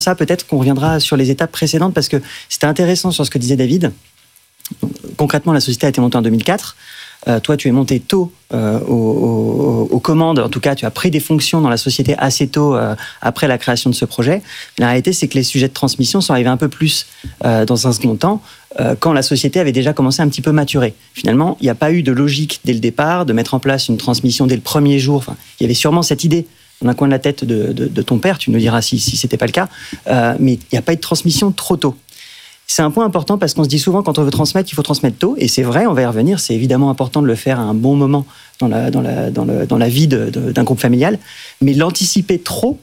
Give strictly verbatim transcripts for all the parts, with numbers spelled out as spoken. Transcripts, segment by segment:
ça, peut-être qu'on reviendra sur les étapes précédentes, parce que c'était intéressant sur ce que disait David. Concrètement, la société a été montée en deux mille quatre. Euh, toi, tu es monté tôt euh, aux, aux, aux commandes. En tout cas, tu as pris des fonctions dans la société assez tôt euh, après la création de ce projet. La réalité, c'est que les sujets de transmission sont arrivés un peu plus euh, dans un second temps, euh, quand la société avait déjà commencé un petit peu maturer. Finalement, il n'y a pas eu de logique dès le départ de mettre en place une transmission dès le premier jour. Enfin, il y avait sûrement cette idée dans un coin de la tête de, de, de ton père, tu nous diras si, si ce n'était pas le cas, euh, mais il n'y a pas eu de transmission trop tôt. C'est un point important parce qu'on se dit souvent, quand on veut transmettre, il faut transmettre tôt. Et c'est vrai, on va y revenir, c'est évidemment important de le faire à un bon moment dans la, dans la, dans le, dans la vie de, de, d'un groupe familial. Mais l'anticiper trop,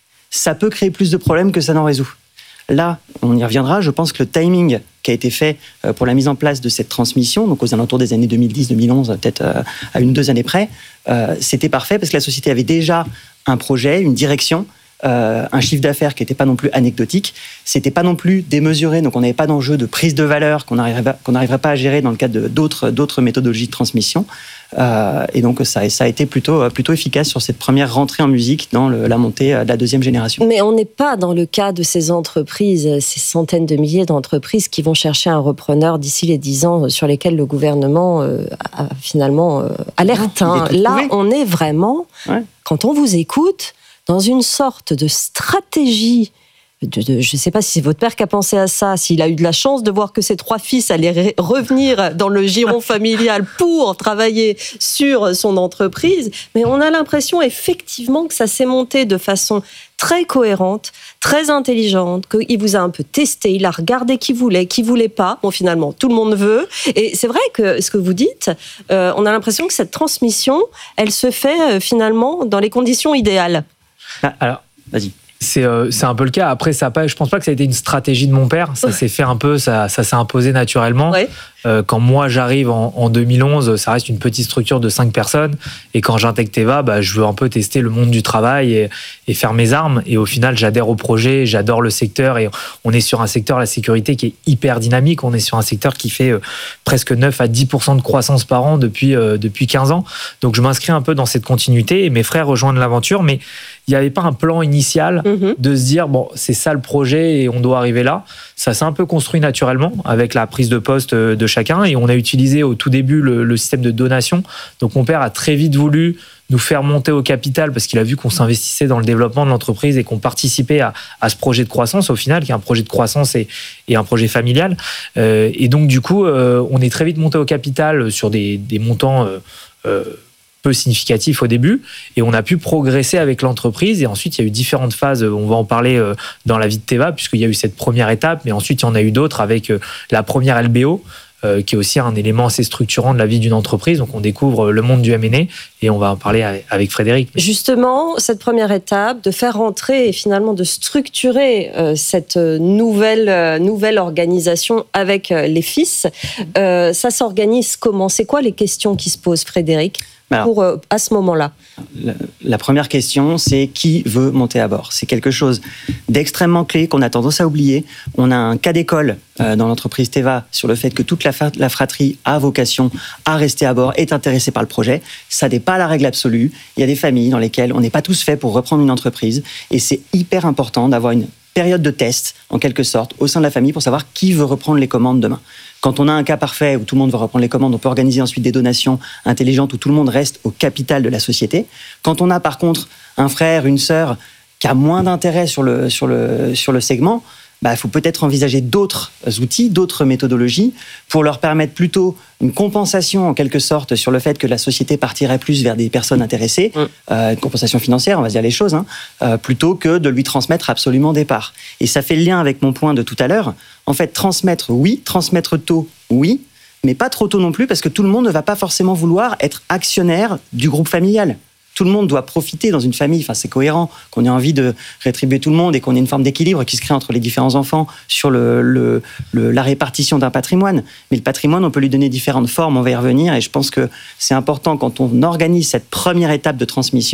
ça peut créer plus de problèmes que ça n'en résout. Là, on y reviendra, je pense que le timing qui a été fait pour la mise en place de cette transmission, donc aux alentours des années deux mille dix deux mille onze, peut-être à une, deux années près, euh, c'était parfait parce que la société avait déjà un projet, une direction, Euh, un chiffre d'affaires qui n'était pas non plus anecdotique, c'était pas non plus démesuré, donc on n'avait pas d'enjeu de prise de valeur qu'on n'arriverait qu'on n'arriverait pas à gérer dans le cadre de, d'autres, d'autres méthodologies de transmission. Euh, et donc ça, ça a été plutôt, plutôt efficace sur cette première rentrée en musique dans le, la montée de la deuxième génération. Mais on n'est pas dans le cas de ces entreprises, ces centaines de milliers d'entreprises qui vont chercher un repreneur d'ici les dix ans sur lesquels le gouvernement euh, a finalement euh, alerte. Hein. Là, on est vraiment, ouais. Quand on vous écoute, dans une sorte de stratégie, de, de, je ne sais pas si c'est votre père qui a pensé à ça, s'il a eu de la chance de voir que ses trois fils allaient re- revenir dans le giron familial pour travailler sur son entreprise, mais on a l'impression effectivement que ça s'est monté de façon très cohérente, très intelligente, qu'il vous a un peu testé, il a regardé qui voulait, qui voulait pas. Bon, finalement, tout le monde veut. Et c'est vrai que ce que vous dites, euh, on a l'impression que cette transmission, elle se fait euh, finalement dans les conditions idéales. Ah, alors, vas-y. C'est, euh, c'est un peu le cas. Après, ça a pas, je pense pas que ça a été une stratégie de mon père. Ça s'est fait un peu, ça, ça s'est imposé naturellement. Ouais. Euh, quand moi j'arrive en, en deux mille onze, ça reste une petite structure de cinq personnes. Et quand j'intègre Teva, bah, je veux un peu tester le monde du travail et, et faire mes armes. Et au final, j'adhère au projet, j'adore le secteur. Et on est sur un secteur, la sécurité, qui est hyper dynamique. On est sur un secteur qui fait euh, presque neuf à dix pour cent de croissance par an depuis, euh, depuis quinze ans. Donc je m'inscris un peu dans cette continuité. Et mes frères rejoignent l'aventure. Mais il n'y avait pas un plan initial mmh. de se dire, bon, c'est ça le projet et on doit arriver là. Ça s'est un peu construit naturellement avec la prise de poste de chacun et on a utilisé au tout début le, le système de donation. Donc mon père a très vite voulu nous faire monter au capital parce qu'il a vu qu'on s'investissait dans le développement de l'entreprise et qu'on participait à, à ce projet de croissance au final, qui est un projet de croissance et, et un projet familial. Euh, et donc du coup, euh, on est très vite monté au capital sur des, des montants euh, euh, peu significatif au début et on a pu progresser avec l'entreprise et ensuite il y a eu différentes phases, on va en parler dans la vie de Teva puisqu'il y a eu cette première étape mais ensuite il y en a eu d'autres avec la première L B O euh, qui est aussi un élément assez structurant de la vie d'une entreprise, donc on découvre le monde du M and A et on va en parler avec Frédéric. Justement, cette première étape de faire rentrer et finalement de structurer euh, cette nouvelle, euh, nouvelle organisation avec euh, les fils, euh, ça s'organise comment ? C'est quoi les questions qui se posent, Frédéric ? Alors, pour, euh, à ce moment-là. La, la première question, c'est qui veut monter à bord ? C'est quelque chose d'extrêmement clé qu'on a tendance à oublier. On a un cas d'école euh, dans l'entreprise Teva sur le fait que toute la, la fratrie a vocation à rester à bord, est intéressée par le projet. Ça n'est pas la règle absolue. Il y a des familles dans lesquelles on n'est pas tous faits pour reprendre une entreprise et c'est hyper important d'avoir une période de test, en quelque sorte, au sein de la famille pour savoir qui veut reprendre les commandes demain. Quand on a un cas parfait où tout le monde va reprendre les commandes, on peut organiser ensuite des donations intelligentes où tout le monde reste au capital de la société. Quand on a par contre un frère, une sœur qui a moins d'intérêt sur le, sur le, sur le segment, bah, il faut peut-être envisager d'autres outils, d'autres méthodologies pour leur permettre plutôt une compensation en quelque sorte sur le fait que la société partirait plus vers des personnes intéressées, mmh. euh, une compensation financière, on va dire les choses, hein, euh, plutôt que de lui transmettre absolument des parts. Et ça fait le lien avec mon point de tout à l'heure. En fait, transmettre, oui, transmettre tôt, oui, mais pas trop tôt non plus parce que tout le monde ne va pas forcément vouloir être actionnaire du groupe familial. Tout le monde doit profiter dans une famille, enfin c'est cohérent qu'on ait envie de rétribuer tout le monde et qu'on ait une forme d'équilibre qui se crée entre les différents enfants sur le, le, le, la répartition d'un patrimoine. Mais le patrimoine, on peut lui donner différentes formes, on va y revenir et je pense que c'est important quand on organise cette première étape de transmission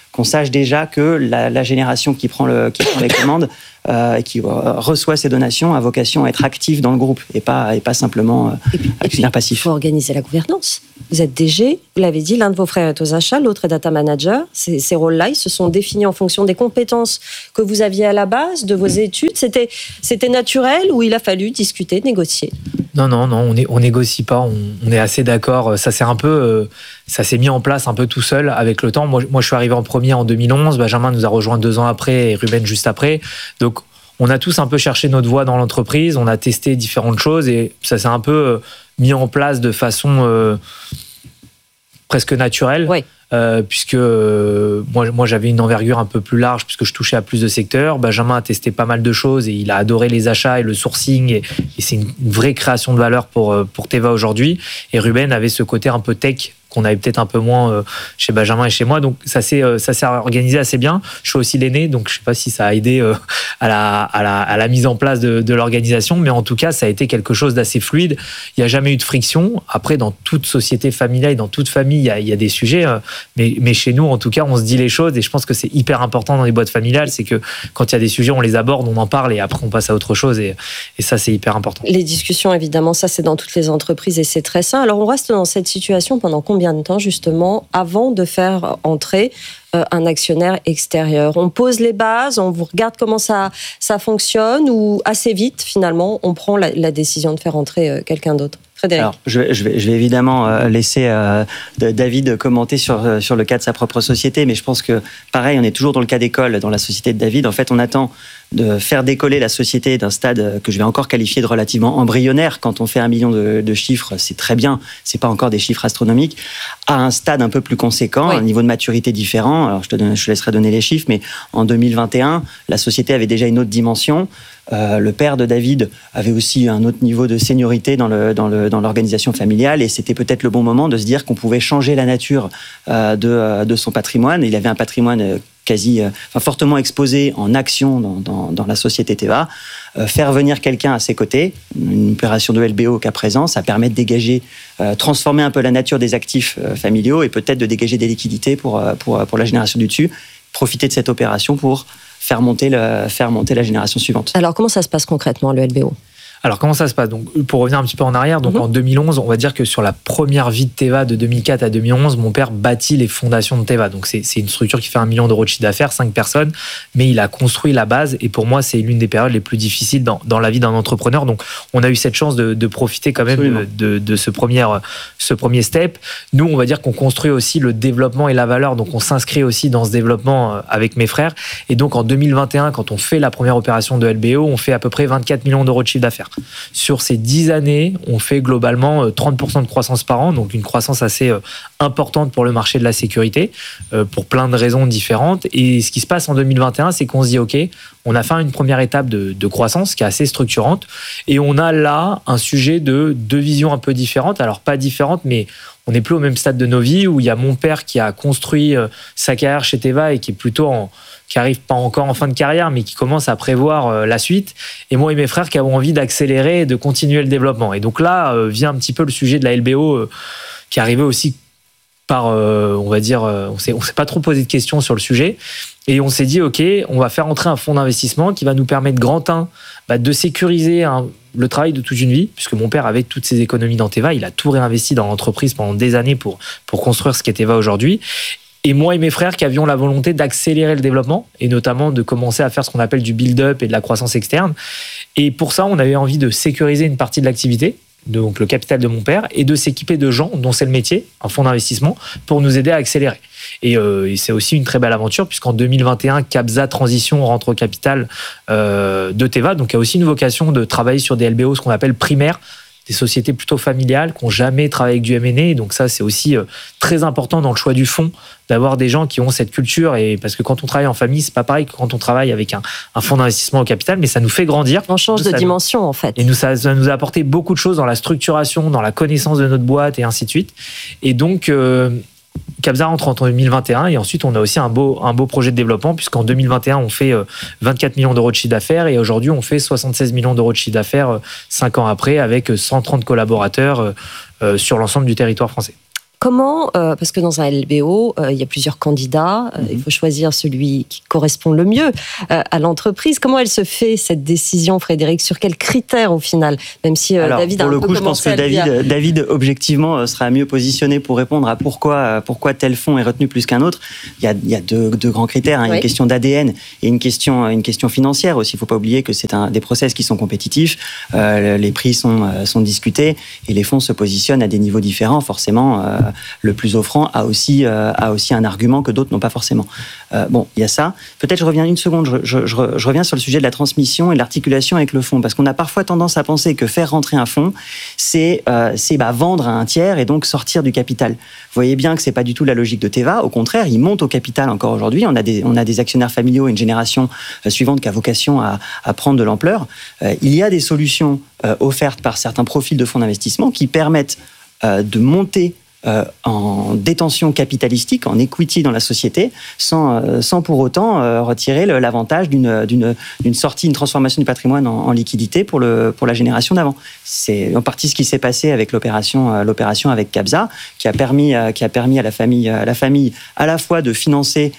qu'on sache déjà que la, la génération qui prend, le, qui prend les commandes euh, et qui euh, reçoit ces donations a vocation à être active dans le groupe et pas, et pas simplement euh, actionnaire passif. Il faut organiser la gouvernance. Vous êtes D G, vous l'avez dit, l'un de vos frères est aux achats, l'autre est data manager. Ces, ces rôles-là, ils se sont définis en fonction des compétences que vous aviez à la base, de vos études. C'était, c'était naturel ou il a fallu discuter, négocier? Non, non, non, on, est, on négocie pas, on, on est assez d'accord. Ça s'est un peu, euh, ça s'est mis en place un peu tout seul avec le temps. Moi, moi, je suis arrivé en premier en deux mille onze, Benjamin nous a rejoint deux ans après et Ruben juste après. Donc, on a tous un peu cherché notre voie dans l'entreprise, on a testé différentes choses et ça s'est un peu mis en place de façon euh, presque naturelle. Oui. Euh, puisque euh, moi, moi j'avais une envergure un peu plus large puisque je touchais à plus de secteurs. Benjamin a testé pas mal de choses et il a adoré les achats et le sourcing et, et c'est une, une vraie création de valeur pour, pour Teva aujourd'hui. Et Ruben avait ce côté un peu tech qu'on avait peut-être un peu moins euh, chez Benjamin et chez moi. Donc ça s'est, euh, ça s'est organisé assez bien. Je suis aussi l'aîné, donc je ne sais pas si ça a aidé euh, à, la, à, la, à la mise en place de, de l'organisation, mais en tout cas, ça a été quelque chose d'assez fluide. Il n'y a jamais eu de friction. Après, dans toute société familiale, dans toute famille, il y a, il y a des sujets, euh, mais, mais chez nous, en tout cas, on se dit les choses et je pense que c'est hyper important dans les boîtes familiales, c'est que quand il y a des sujets, on les aborde, on en parle et après, on passe à autre chose et, et ça, c'est hyper important. Les discussions, évidemment, ça, c'est dans toutes les entreprises et c'est très sain. Alors, on reste dans cette situation pendant combien de temps justement avant de faire entrer euh, un actionnaire extérieur? On pose les bases, on vous regarde comment ça, ça fonctionne ou assez vite finalement on prend la, la décision de faire entrer euh, quelqu'un d'autre? Frédéric. Alors, je vais, je vais, je vais évidemment euh, laisser euh, David commenter sur, euh, sur le cas de sa propre société, mais je pense que, pareil, on est toujours dans le cas d'école, dans la société de David. En fait, on attend de faire décoller la société d'un stade que je vais encore qualifier de relativement embryonnaire. Quand on fait un million de, de chiffres, c'est très bien, c'est pas encore des chiffres astronomiques, à un stade un peu plus conséquent, oui. Un niveau de maturité différent. Alors, je te, donne, je te laisserai donner les chiffres, mais en deux mille vingt et un, la société avait déjà une autre dimension. Euh, le père de David avait aussi un autre niveau de seniorité dans, le, dans, le, dans l'organisation familiale et c'était peut-être le bon moment de se dire qu'on pouvait changer la nature euh, de, de son patrimoine. Il avait un patrimoine quasi, euh, enfin, fortement exposé en actions dans, dans, dans la société Teva. Euh, faire venir quelqu'un à ses côtés, une opération de L B O qu'à présent, ça permet de dégager, euh, transformer un peu la nature des actifs euh, familiaux et peut-être de dégager des liquidités pour, pour, pour la génération du dessus. Profiter de cette opération pour faire monter, le, faire monter la génération suivante. Alors, comment ça se passe concrètement, le L B O ? Alors, comment ça se passe ? Donc, pour revenir un petit peu en arrière, donc mm-hmm. en deux mille onze, on va dire que sur la première vie de Teva, de deux mille quatre à deux mille onze, mon père bâtit les fondations de Teva. Donc, c'est, c'est une structure qui fait un million d'euros de chiffre d'affaires, cinq personnes, mais il a construit la base. Et pour moi, c'est l'une des périodes les plus difficiles dans, dans la vie d'un entrepreneur. Donc, on a eu cette chance de, de profiter quand même de, de, de ce, premier, ce premier step. Nous, on va dire qu'on construit aussi le développement et la valeur. Donc, on s'inscrit aussi dans ce développement avec mes frères. Et donc, en deux mille vingt et un, quand on fait la première opération de L B O, on fait à peu près vingt-quatre millions d'euros de chiffre d'affaires. Sur ces dix années, on fait globalement trente pour cent de croissance par an, donc une croissance assez importante pour le marché de la sécurité, pour plein de raisons différentes. Et ce qui se passe en deux mille vingt et un, c'est qu'on se dit, OK, on a fait une première étape de, de croissance qui est assez structurante, et on a là un sujet de deux visions un peu différentes, alors pas différentes, mais on n'est plus au même stade de nos vies, où il y a mon père qui a construit sa carrière chez Teva et qui est plutôt en... qui arrive pas encore en fin de carrière, mais qui commence à prévoir la suite. Et moi et mes frères qui avons envie d'accélérer et de continuer le développement. Et donc là, euh, vient un petit peu le sujet de la L B O, euh, qui est arrivé aussi par, euh, on va dire, euh, on s'est, on s'est pas trop posé de questions sur le sujet. Et on s'est dit, OK, on va faire entrer un fonds d'investissement qui va nous permettre, grand un, bah, de sécuriser un, le travail de toute une vie, puisque mon père, avec toutes ses économies dans Teva, il a tout réinvesti dans l'entreprise pendant des années pour, pour construire ce qu'est Teva aujourd'hui. Et moi et mes frères qui avions la volonté d'accélérer le développement et notamment de commencer à faire ce qu'on appelle du build-up et de la croissance externe. Et pour ça, on avait envie de sécuriser une partie de l'activité, donc le capital de mon père, et de s'équiper de gens dont c'est le métier, un fonds d'investissement, pour nous aider à accélérer. Et, euh, et c'est aussi une très belle aventure puisqu'en deux mille vingt et un, Capza Transition rentre au capital euh, de Teva, donc il y a aussi une vocation de travailler sur des L B O, ce qu'on appelle primaires, des sociétés plutôt familiales qui n'ont jamais travaillé avec du M and A. Donc ça, c'est aussi euh, très important dans le choix du fonds, d'avoir des gens qui ont cette culture. Et parce que quand on travaille en famille, c'est pas pareil que quand on travaille avec un, un fonds d'investissement au capital, mais ça nous fait grandir. On change nous, de dimension, en fait. Et nous, ça, ça nous a apporté beaucoup de choses dans la structuration, dans la connaissance de notre boîte et ainsi de suite. Et donc... Euh, Capza rentre en deux mille vingt et un et ensuite on a aussi un beau, un beau projet de développement puisqu'en deux mille vingt et un on fait vingt-quatre millions d'euros de chiffre d'affaires et aujourd'hui on fait soixante-seize millions d'euros de chiffre d'affaires cinq ans après avec cent trente collaborateurs sur l'ensemble du territoire français. Comment, euh, parce que dans un L B O, euh, il y a plusieurs candidats, euh, mm-hmm. il faut choisir celui qui correspond le mieux euh, à l'entreprise. Comment elle se fait, cette décision, Frédéric? Sur quels critères, au final? Même si euh, Alors, David a un peu peu commencé. Pour le coup, je pense que David, à... David, objectivement, sera mieux positionné pour répondre à pourquoi, pourquoi tel fonds est retenu plus qu'un autre. Il y a, il y a deux, deux grands critères. Hein. Il y a oui. une question d'A D N et une question, une question financière aussi. Il ne faut pas oublier que c'est un, des process qui sont compétitifs. Euh, les prix sont, euh, sont discutés et les fonds se positionnent à des niveaux différents. Forcément, euh, le plus offrant a aussi, euh, a aussi un argument que d'autres n'ont pas forcément. Euh, bon, il y a ça. Peut-être je reviens une seconde. Je, je, je, je reviens sur le sujet de la transmission et de l'articulation avec le fonds. Parce qu'on a parfois tendance à penser que faire rentrer un fonds, c'est, euh, c'est bah, vendre à un tiers et donc sortir du capital. Vous voyez bien que ce n'est pas du tout la logique de Teva. Au contraire, il monte au capital encore aujourd'hui. On a des, on a des actionnaires familiaux et une génération euh, suivante qui a vocation à, à prendre de l'ampleur. Euh, il y a des solutions euh, offertes par certains profils de fonds d'investissement qui permettent euh, de monter Euh, en détention capitalistique, en equity dans la société, sans, euh, sans pour autant euh, retirer le, l'avantage d'une, d'une, d'une sortie, une transformation du patrimoine en, en liquidité pour, le, pour la génération d'avant. C'est en partie ce qui s'est passé avec l'opération, euh, l'opération avec Cabsa, qui a permis, euh, qui a permis à la famille, à la famille à la fois de financer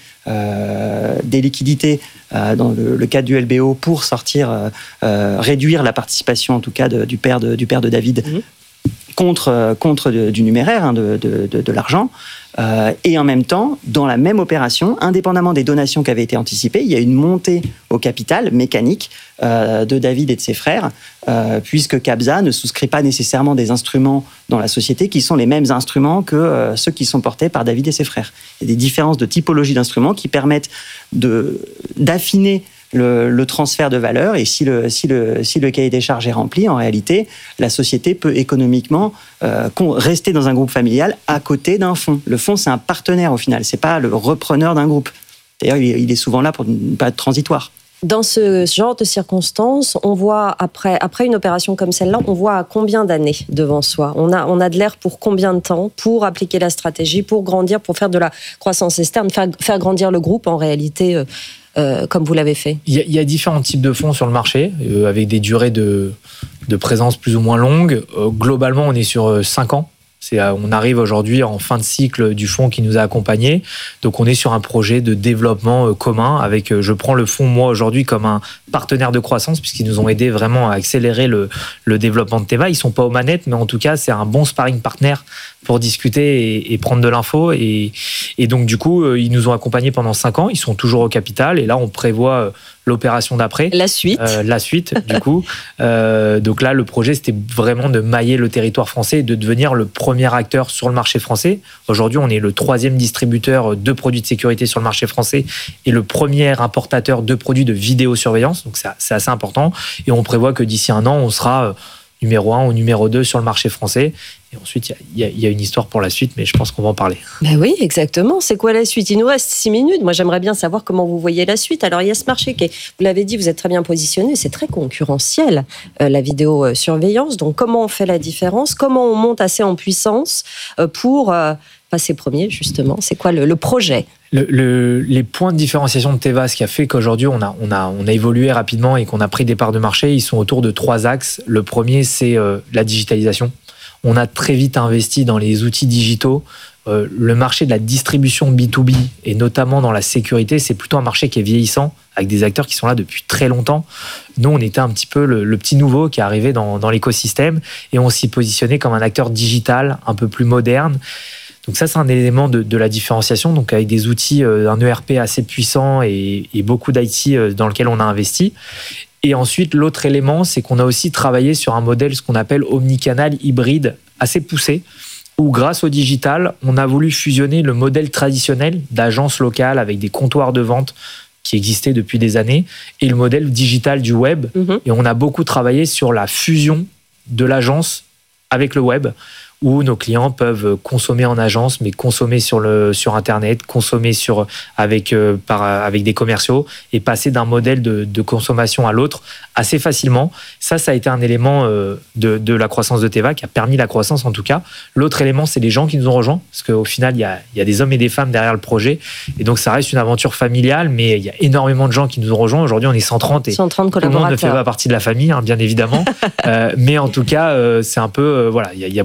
euh, des liquidités euh, dans le, le cadre du L B O pour sortir, euh, euh, réduire la participation en tout cas de, du, père de, du père de David. Mmh. contre, contre de, du numéraire, hein, de, de, de, de l'argent. Euh, et en même temps, dans la même opération, indépendamment des donations qui avaient été anticipées, il y a une montée au capital mécanique euh, de David et de ses frères, euh, puisque Cabsa ne souscrit pas nécessairement des instruments dans la société qui sont les mêmes instruments que euh, ceux qui sont portés par David et ses frères. Il y a des différences de typologie d'instruments qui permettent de, d'affiner Le, le transfert de valeur, et si le, si, le, si le cahier des charges est rempli, en réalité, la société peut économiquement euh, rester dans un groupe familial à côté d'un fonds. Le fonds, c'est un partenaire au final, c'est pas le repreneur d'un groupe. D'ailleurs, il, il est souvent là pour ne pas être transitoire. Dans ce genre de circonstances, on voit, après, après une opération comme celle-là, on voit à combien d'années devant soi. On a, on a de l'air pour combien de temps pour appliquer la stratégie, pour grandir, pour faire de la croissance externe, faire, faire grandir le groupe en réalité euh, Euh, comme vous l'avez fait? Il y, a, il y a différents types de fonds sur le marché, euh, avec des durées de, de présence plus ou moins longues. Euh, globalement, on est sur euh, cinq ans. C'est, euh, on arrive aujourd'hui en fin de cycle du fonds qui nous a accompagnés. Donc, on est sur un projet de développement euh, commun. Avec, euh, je prends le fonds, moi, aujourd'hui, comme un partenaire de croissance, puisqu'ils nous ont aidés vraiment à accélérer le, le développement de Teva. Ils ne sont pas aux manettes, mais en tout cas, c'est un bon sparring partner pour discuter et, et prendre de l'info. Et, et donc, du coup, euh, ils nous ont accompagnés pendant cinq ans. Ils sont toujours au capital. Et là, on prévoit euh, l'opération d'après. La suite. Euh, la suite, du coup. Euh, donc là, le projet, c'était vraiment de mailler le territoire français et de devenir le premier acteur sur le marché français. Aujourd'hui, on est le troisième distributeur de produits de sécurité sur le marché français et le premier importateur de produits de vidéosurveillance. Donc, c'est, c'est assez important. Et on prévoit que d'ici un an, on sera euh, numéro un ou numéro deux sur le marché français. Et ensuite, il y, y, y a une histoire pour la suite, mais je pense qu'on va en parler. Ben oui, exactement. C'est quoi la suite? Il nous reste six minutes. Moi, j'aimerais bien savoir comment vous voyez la suite. Alors, il y a ce marché qui est, vous l'avez dit, vous êtes très bien positionné. C'est très concurrentiel, euh, la vidéosurveillance. Donc, comment on fait la différence? Comment on monte assez en puissance euh, pour euh, passer premier, justement? C'est quoi le, le projet? Le, le, les points de différenciation de Teva, ce qui a fait qu'aujourd'hui on a, on, a, on a évolué rapidement et qu'on a pris des parts de marché, ils sont autour de trois axes. Le premier, c'est euh, la digitalisation. On a très vite investi dans les outils digitaux. Euh, le marché de la distribution B deux B, et notamment dans la sécurité, c'est plutôt un marché qui est vieillissant, avec des acteurs qui sont là depuis très longtemps. Nous, on était un petit peu le, le petit nouveau qui est arrivé dans, dans l'écosystème, et on s'y positionnait comme un acteur digital, un peu plus moderne. Donc ça, c'est un élément de, de la différenciation, donc avec des outils, euh, un E R P assez puissant et, et beaucoup d'I T euh, dans lequel on a investi. Et ensuite, l'autre élément, c'est qu'on a aussi travaillé sur un modèle, ce qu'on appelle omnicanal hybride, assez poussé, où grâce au digital, on a voulu fusionner le modèle traditionnel d'agence locale avec des comptoirs de vente qui existaient depuis des années et le modèle digital du web. Mmh. Et on a beaucoup travaillé sur la fusion de l'agence avec le web, où nos clients peuvent consommer en agence, mais consommer sur, le, sur Internet, consommer sur, avec, euh, par, avec des commerciaux et passer d'un modèle de, de consommation à l'autre assez facilement. Ça, ça a été un élément euh, de, de la croissance de Teva, qui a permis la croissance en tout cas. L'autre élément, c'est les gens qui nous ont rejoints, parce qu'au final, il y a, il y a des hommes et des femmes derrière le projet. Et donc, ça reste une aventure familiale, mais il y a énormément de gens qui nous ont rejoints. Aujourd'hui, on est cent trente et cent trente tout le monde ne fait pas partie de la famille, hein, bien évidemment. euh, mais en tout cas, euh, c'est un peu... Euh, voilà, il y, a, il y a beaucoup de gens qui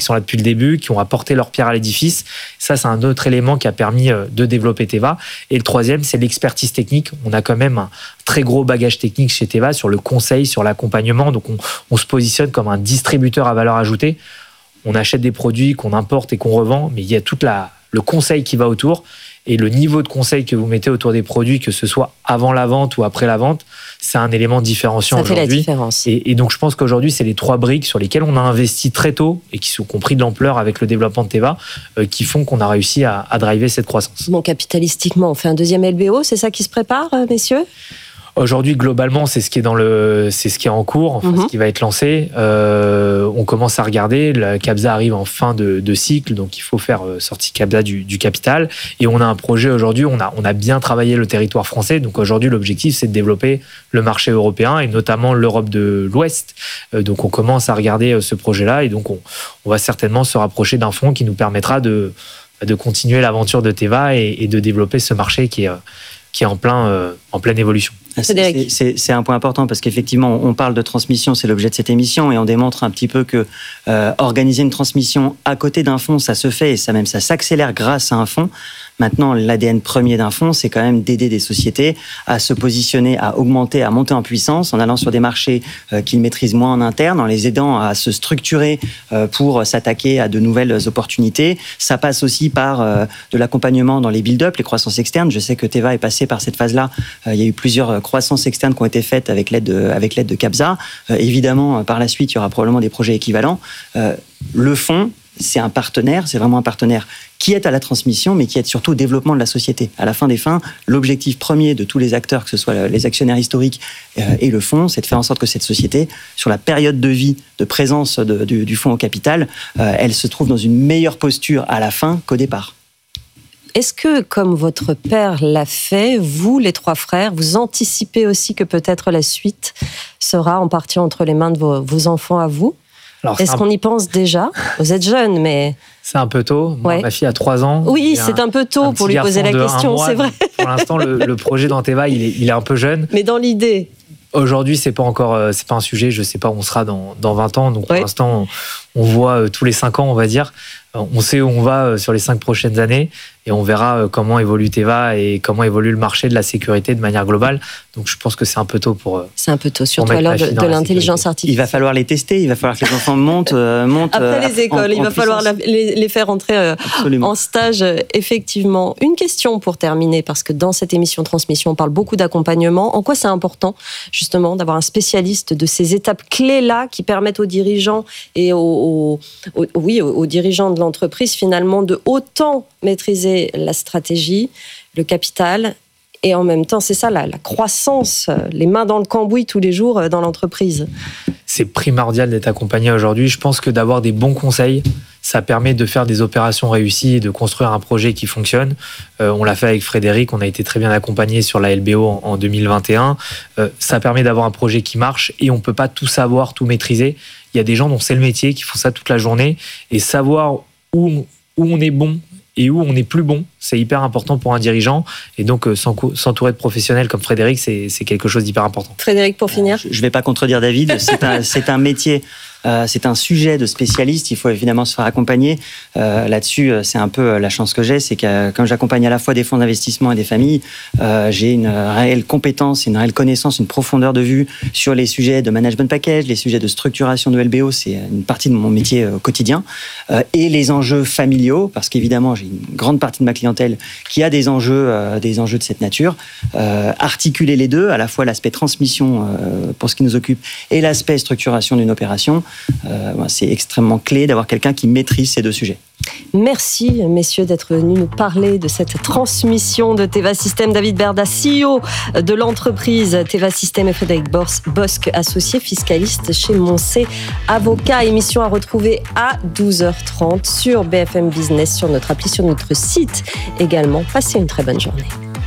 sont là depuis le début, qui ont apporté leur pierre à l'édifice. Ça, c'est un autre élément qui a permis de développer Teva. Et le troisième, c'est l'expertise technique. On a quand même un très gros bagage technique chez Teva sur le conseil, sur l'accompagnement. Donc, on, on se positionne comme un distributeur à valeur ajoutée. On achète des produits qu'on importe et qu'on revend, mais il y a tout la, le conseil qui va autour. Et le niveau de conseil que vous mettez autour des produits, que ce soit avant la vente ou après la vente, c'est un élément différenciant aujourd'hui. Ça fait la différence. Et, et donc, je pense qu'aujourd'hui, c'est les trois briques sur lesquelles on a investi très tôt et qui sont compris de l'ampleur avec le développement de Teva, euh, qui font qu'on a réussi à, à driver cette croissance. Bon, capitalistiquement, on fait un deuxième L B O, c'est ça qui se prépare, messieurs ? Aujourd'hui, globalement, c'est ce qui est dans le, c'est ce qui est en cours, enfin, mm-hmm. ce qui va être lancé. Euh, on commence à regarder. La Cabsa arrive en fin de, de cycle, donc il faut faire sortir Cabsa du, du capital. Et on a un projet aujourd'hui. On a, on a bien travaillé le territoire français. Donc aujourd'hui, l'objectif, c'est de développer le marché européen et notamment l'Europe de l'Ouest. Euh, donc on commence à regarder ce projet-là et donc on, on va certainement se rapprocher d'un fonds qui nous permettra de, de continuer l'aventure de Teva et, et de développer ce marché qui est qui est en plein, euh, en pleine évolution. C'est, c'est, c'est un point important parce qu'effectivement, on parle de transmission, c'est l'objet de cette émission, et on démontre un petit peu que euh, organiser une transmission à côté d'un fonds, ça se fait et ça même ça s'accélère grâce à un fonds. Maintenant, l'A D N premier d'un fonds, c'est quand même d'aider des sociétés à se positionner, à augmenter, à monter en puissance en allant sur des marchés euh, qu'ils maîtrisent moins en interne, en les aidant à se structurer euh, pour s'attaquer à de nouvelles opportunités. Ça passe aussi par euh, de l'accompagnement dans les build-up, les croissances externes. Je sais que Teva est passé par cette phase-là. Euh, il y a eu plusieurs croissances externes qui ont été faites avec l'aide de, avec l'aide de Cabsa. Euh, évidemment, par la suite, il y aura probablement des projets équivalents. Euh, le fonds, c'est un partenaire, c'est vraiment un partenaire qui aide à la transmission, mais qui aide surtout au développement de la société. À la fin des fins, l'objectif premier de tous les acteurs, que ce soit les actionnaires historiques et le fonds, c'est de faire en sorte que cette société, sur la période de vie de présence de, du, du fonds au capital, elle se trouve dans une meilleure posture à la fin qu'au départ. Est-ce que, comme votre père l'a fait, vous, les trois frères, vous anticipez aussi que peut-être la suite sera en partie entre les mains de vos, vos enfants à vous ? Alors, Est-ce un... qu'on y pense déjà ? Vous êtes jeune, mais... C'est un peu tôt. Moi, ouais. Ma fille a trois ans. Oui, c'est un, un peu tôt pour lui poser la question, mois, c'est vrai. Pour l'instant, le, le projet dans Teva, il est, il est un peu jeune. Mais dans l'idée... Aujourd'hui, c'est pas encore, c'est pas un sujet. Je sais pas où on sera dans, dans vingt ans. Donc, pour ouais. l'instant, on, on voit tous les cinq ans, on va dire. On sait où on va sur les cinq prochaines années et on verra comment évolue Teva et comment évolue le marché de la sécurité de manière globale. Donc, je pense que c'est un peu tôt pour. C'est un peu tôt, surtout à l'heure de, de l'intelligence artificielle. Il va falloir les tester. Il va falloir que les enfants montent, euh, montent. Après les écoles, en, il va falloir la, les, les faire entrer euh, en stage. Effectivement. Une question pour terminer, parce que dans cette émission Transmission, on parle beaucoup d'accompagnement. En quoi c'est important, justement, d'avoir un spécialiste de ces étapes clés-là qui permettent aux dirigeants et aux, aux, aux oui, aux, aux dirigeants de l'entreprise, finalement, de autant maîtriser la stratégie, le capital, et en même temps, c'est ça, la, la croissance, les mains dans le cambouis tous les jours dans l'entreprise. C'est primordial d'être accompagné aujourd'hui. Je pense que d'avoir des bons conseils, ça permet de faire des opérations réussies et de construire un projet qui fonctionne. Euh, on l'a fait avec Frédéric, on a été très bien accompagné sur la L B O en, en deux mille vingt et un. Euh, ça permet d'avoir un projet qui marche et on ne peut pas tout savoir, tout maîtriser. Il y a des gens dont c'est le métier, qui font ça toute la journée, et savoir où on, où on est bon et où on n'est plus bon, c'est hyper important pour un dirigeant. Et donc, s'entourer de professionnels comme Frédéric, c'est, c'est quelque chose d'hyper important. Frédéric, pour finir. Je ne vais pas contredire David, c'est un, c'est un métier... Euh, c'est un sujet de spécialiste, il faut évidemment se faire accompagner. Euh, là-dessus, c'est un peu la chance que j'ai, c'est que comme j'accompagne à la fois des fonds d'investissement et des familles, euh, j'ai une réelle compétence, une réelle connaissance, une profondeur de vue sur les sujets de management package, les sujets de structuration de L B O, c'est une partie de mon métier euh, quotidien, euh, et les enjeux familiaux, parce qu'évidemment, j'ai une grande partie de ma clientèle qui a des enjeux, euh, des enjeux de cette nature. Euh, articuler les deux, à la fois l'aspect transmission euh, pour ce qui nous occupe et l'aspect structuration d'une opération, Euh, c'est extrêmement clé d'avoir quelqu'un qui maîtrise ces deux sujets. Merci, messieurs, d'être venus nous parler de cette transmission de Teva System. David Berda, C E O de l'entreprise Teva System, et Frédéric Bosc, associé fiscaliste chez Moncé Avocat. Émission à retrouver à douze heures trente sur B F M Business, sur notre appli, sur notre site également. Passez une très bonne journée.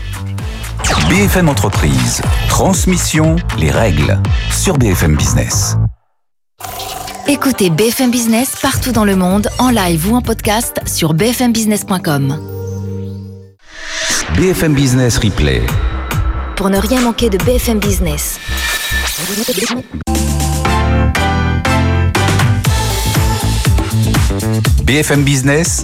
B F M Entreprise, transmission, les règles, sur B F M Business. Écoutez B F M Business partout dans le monde, en live ou en podcast sur b f m business point com. B F M Business Replay. Pour ne rien manquer de B F M Business. B F M Business,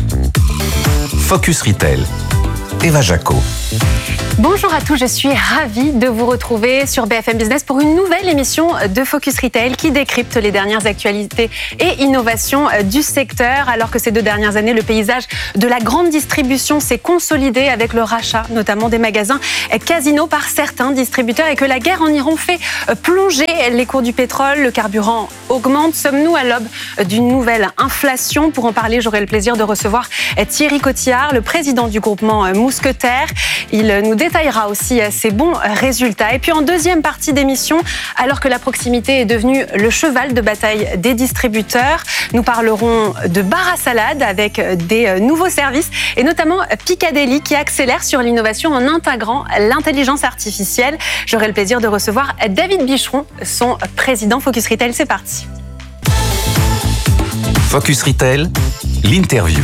Focus Retail. Eva Jaco. Bonjour à tous, je suis ravie de vous retrouver sur B F M Business pour une nouvelle émission de Focus Retail qui décrypte les dernières actualités et innovations du secteur. Alors que ces deux dernières années, le paysage de la grande distribution s'est consolidé avec le rachat notamment des magasins Casino par certains distributeurs et que la guerre en Iran fait plonger les cours du pétrole, le carburant augmente. Sommes-nous à l'aube d'une nouvelle inflation? Pour en parler, j'aurai le plaisir de recevoir Thierry Cotillard, le président du groupement Mousquetaire. Il nous détaillera aussi ses bons résultats. Et puis en deuxième partie d'émission, alors que la proximité est devenue le cheval de bataille des distributeurs, nous parlerons de bar à salade avec des nouveaux services et notamment Picadeli qui accélère sur l'innovation en intégrant l'intelligence artificielle. J'aurai le plaisir de recevoir David Bicheron, son président. Focus Retail, c'est parti. Focus Retail, l'interview.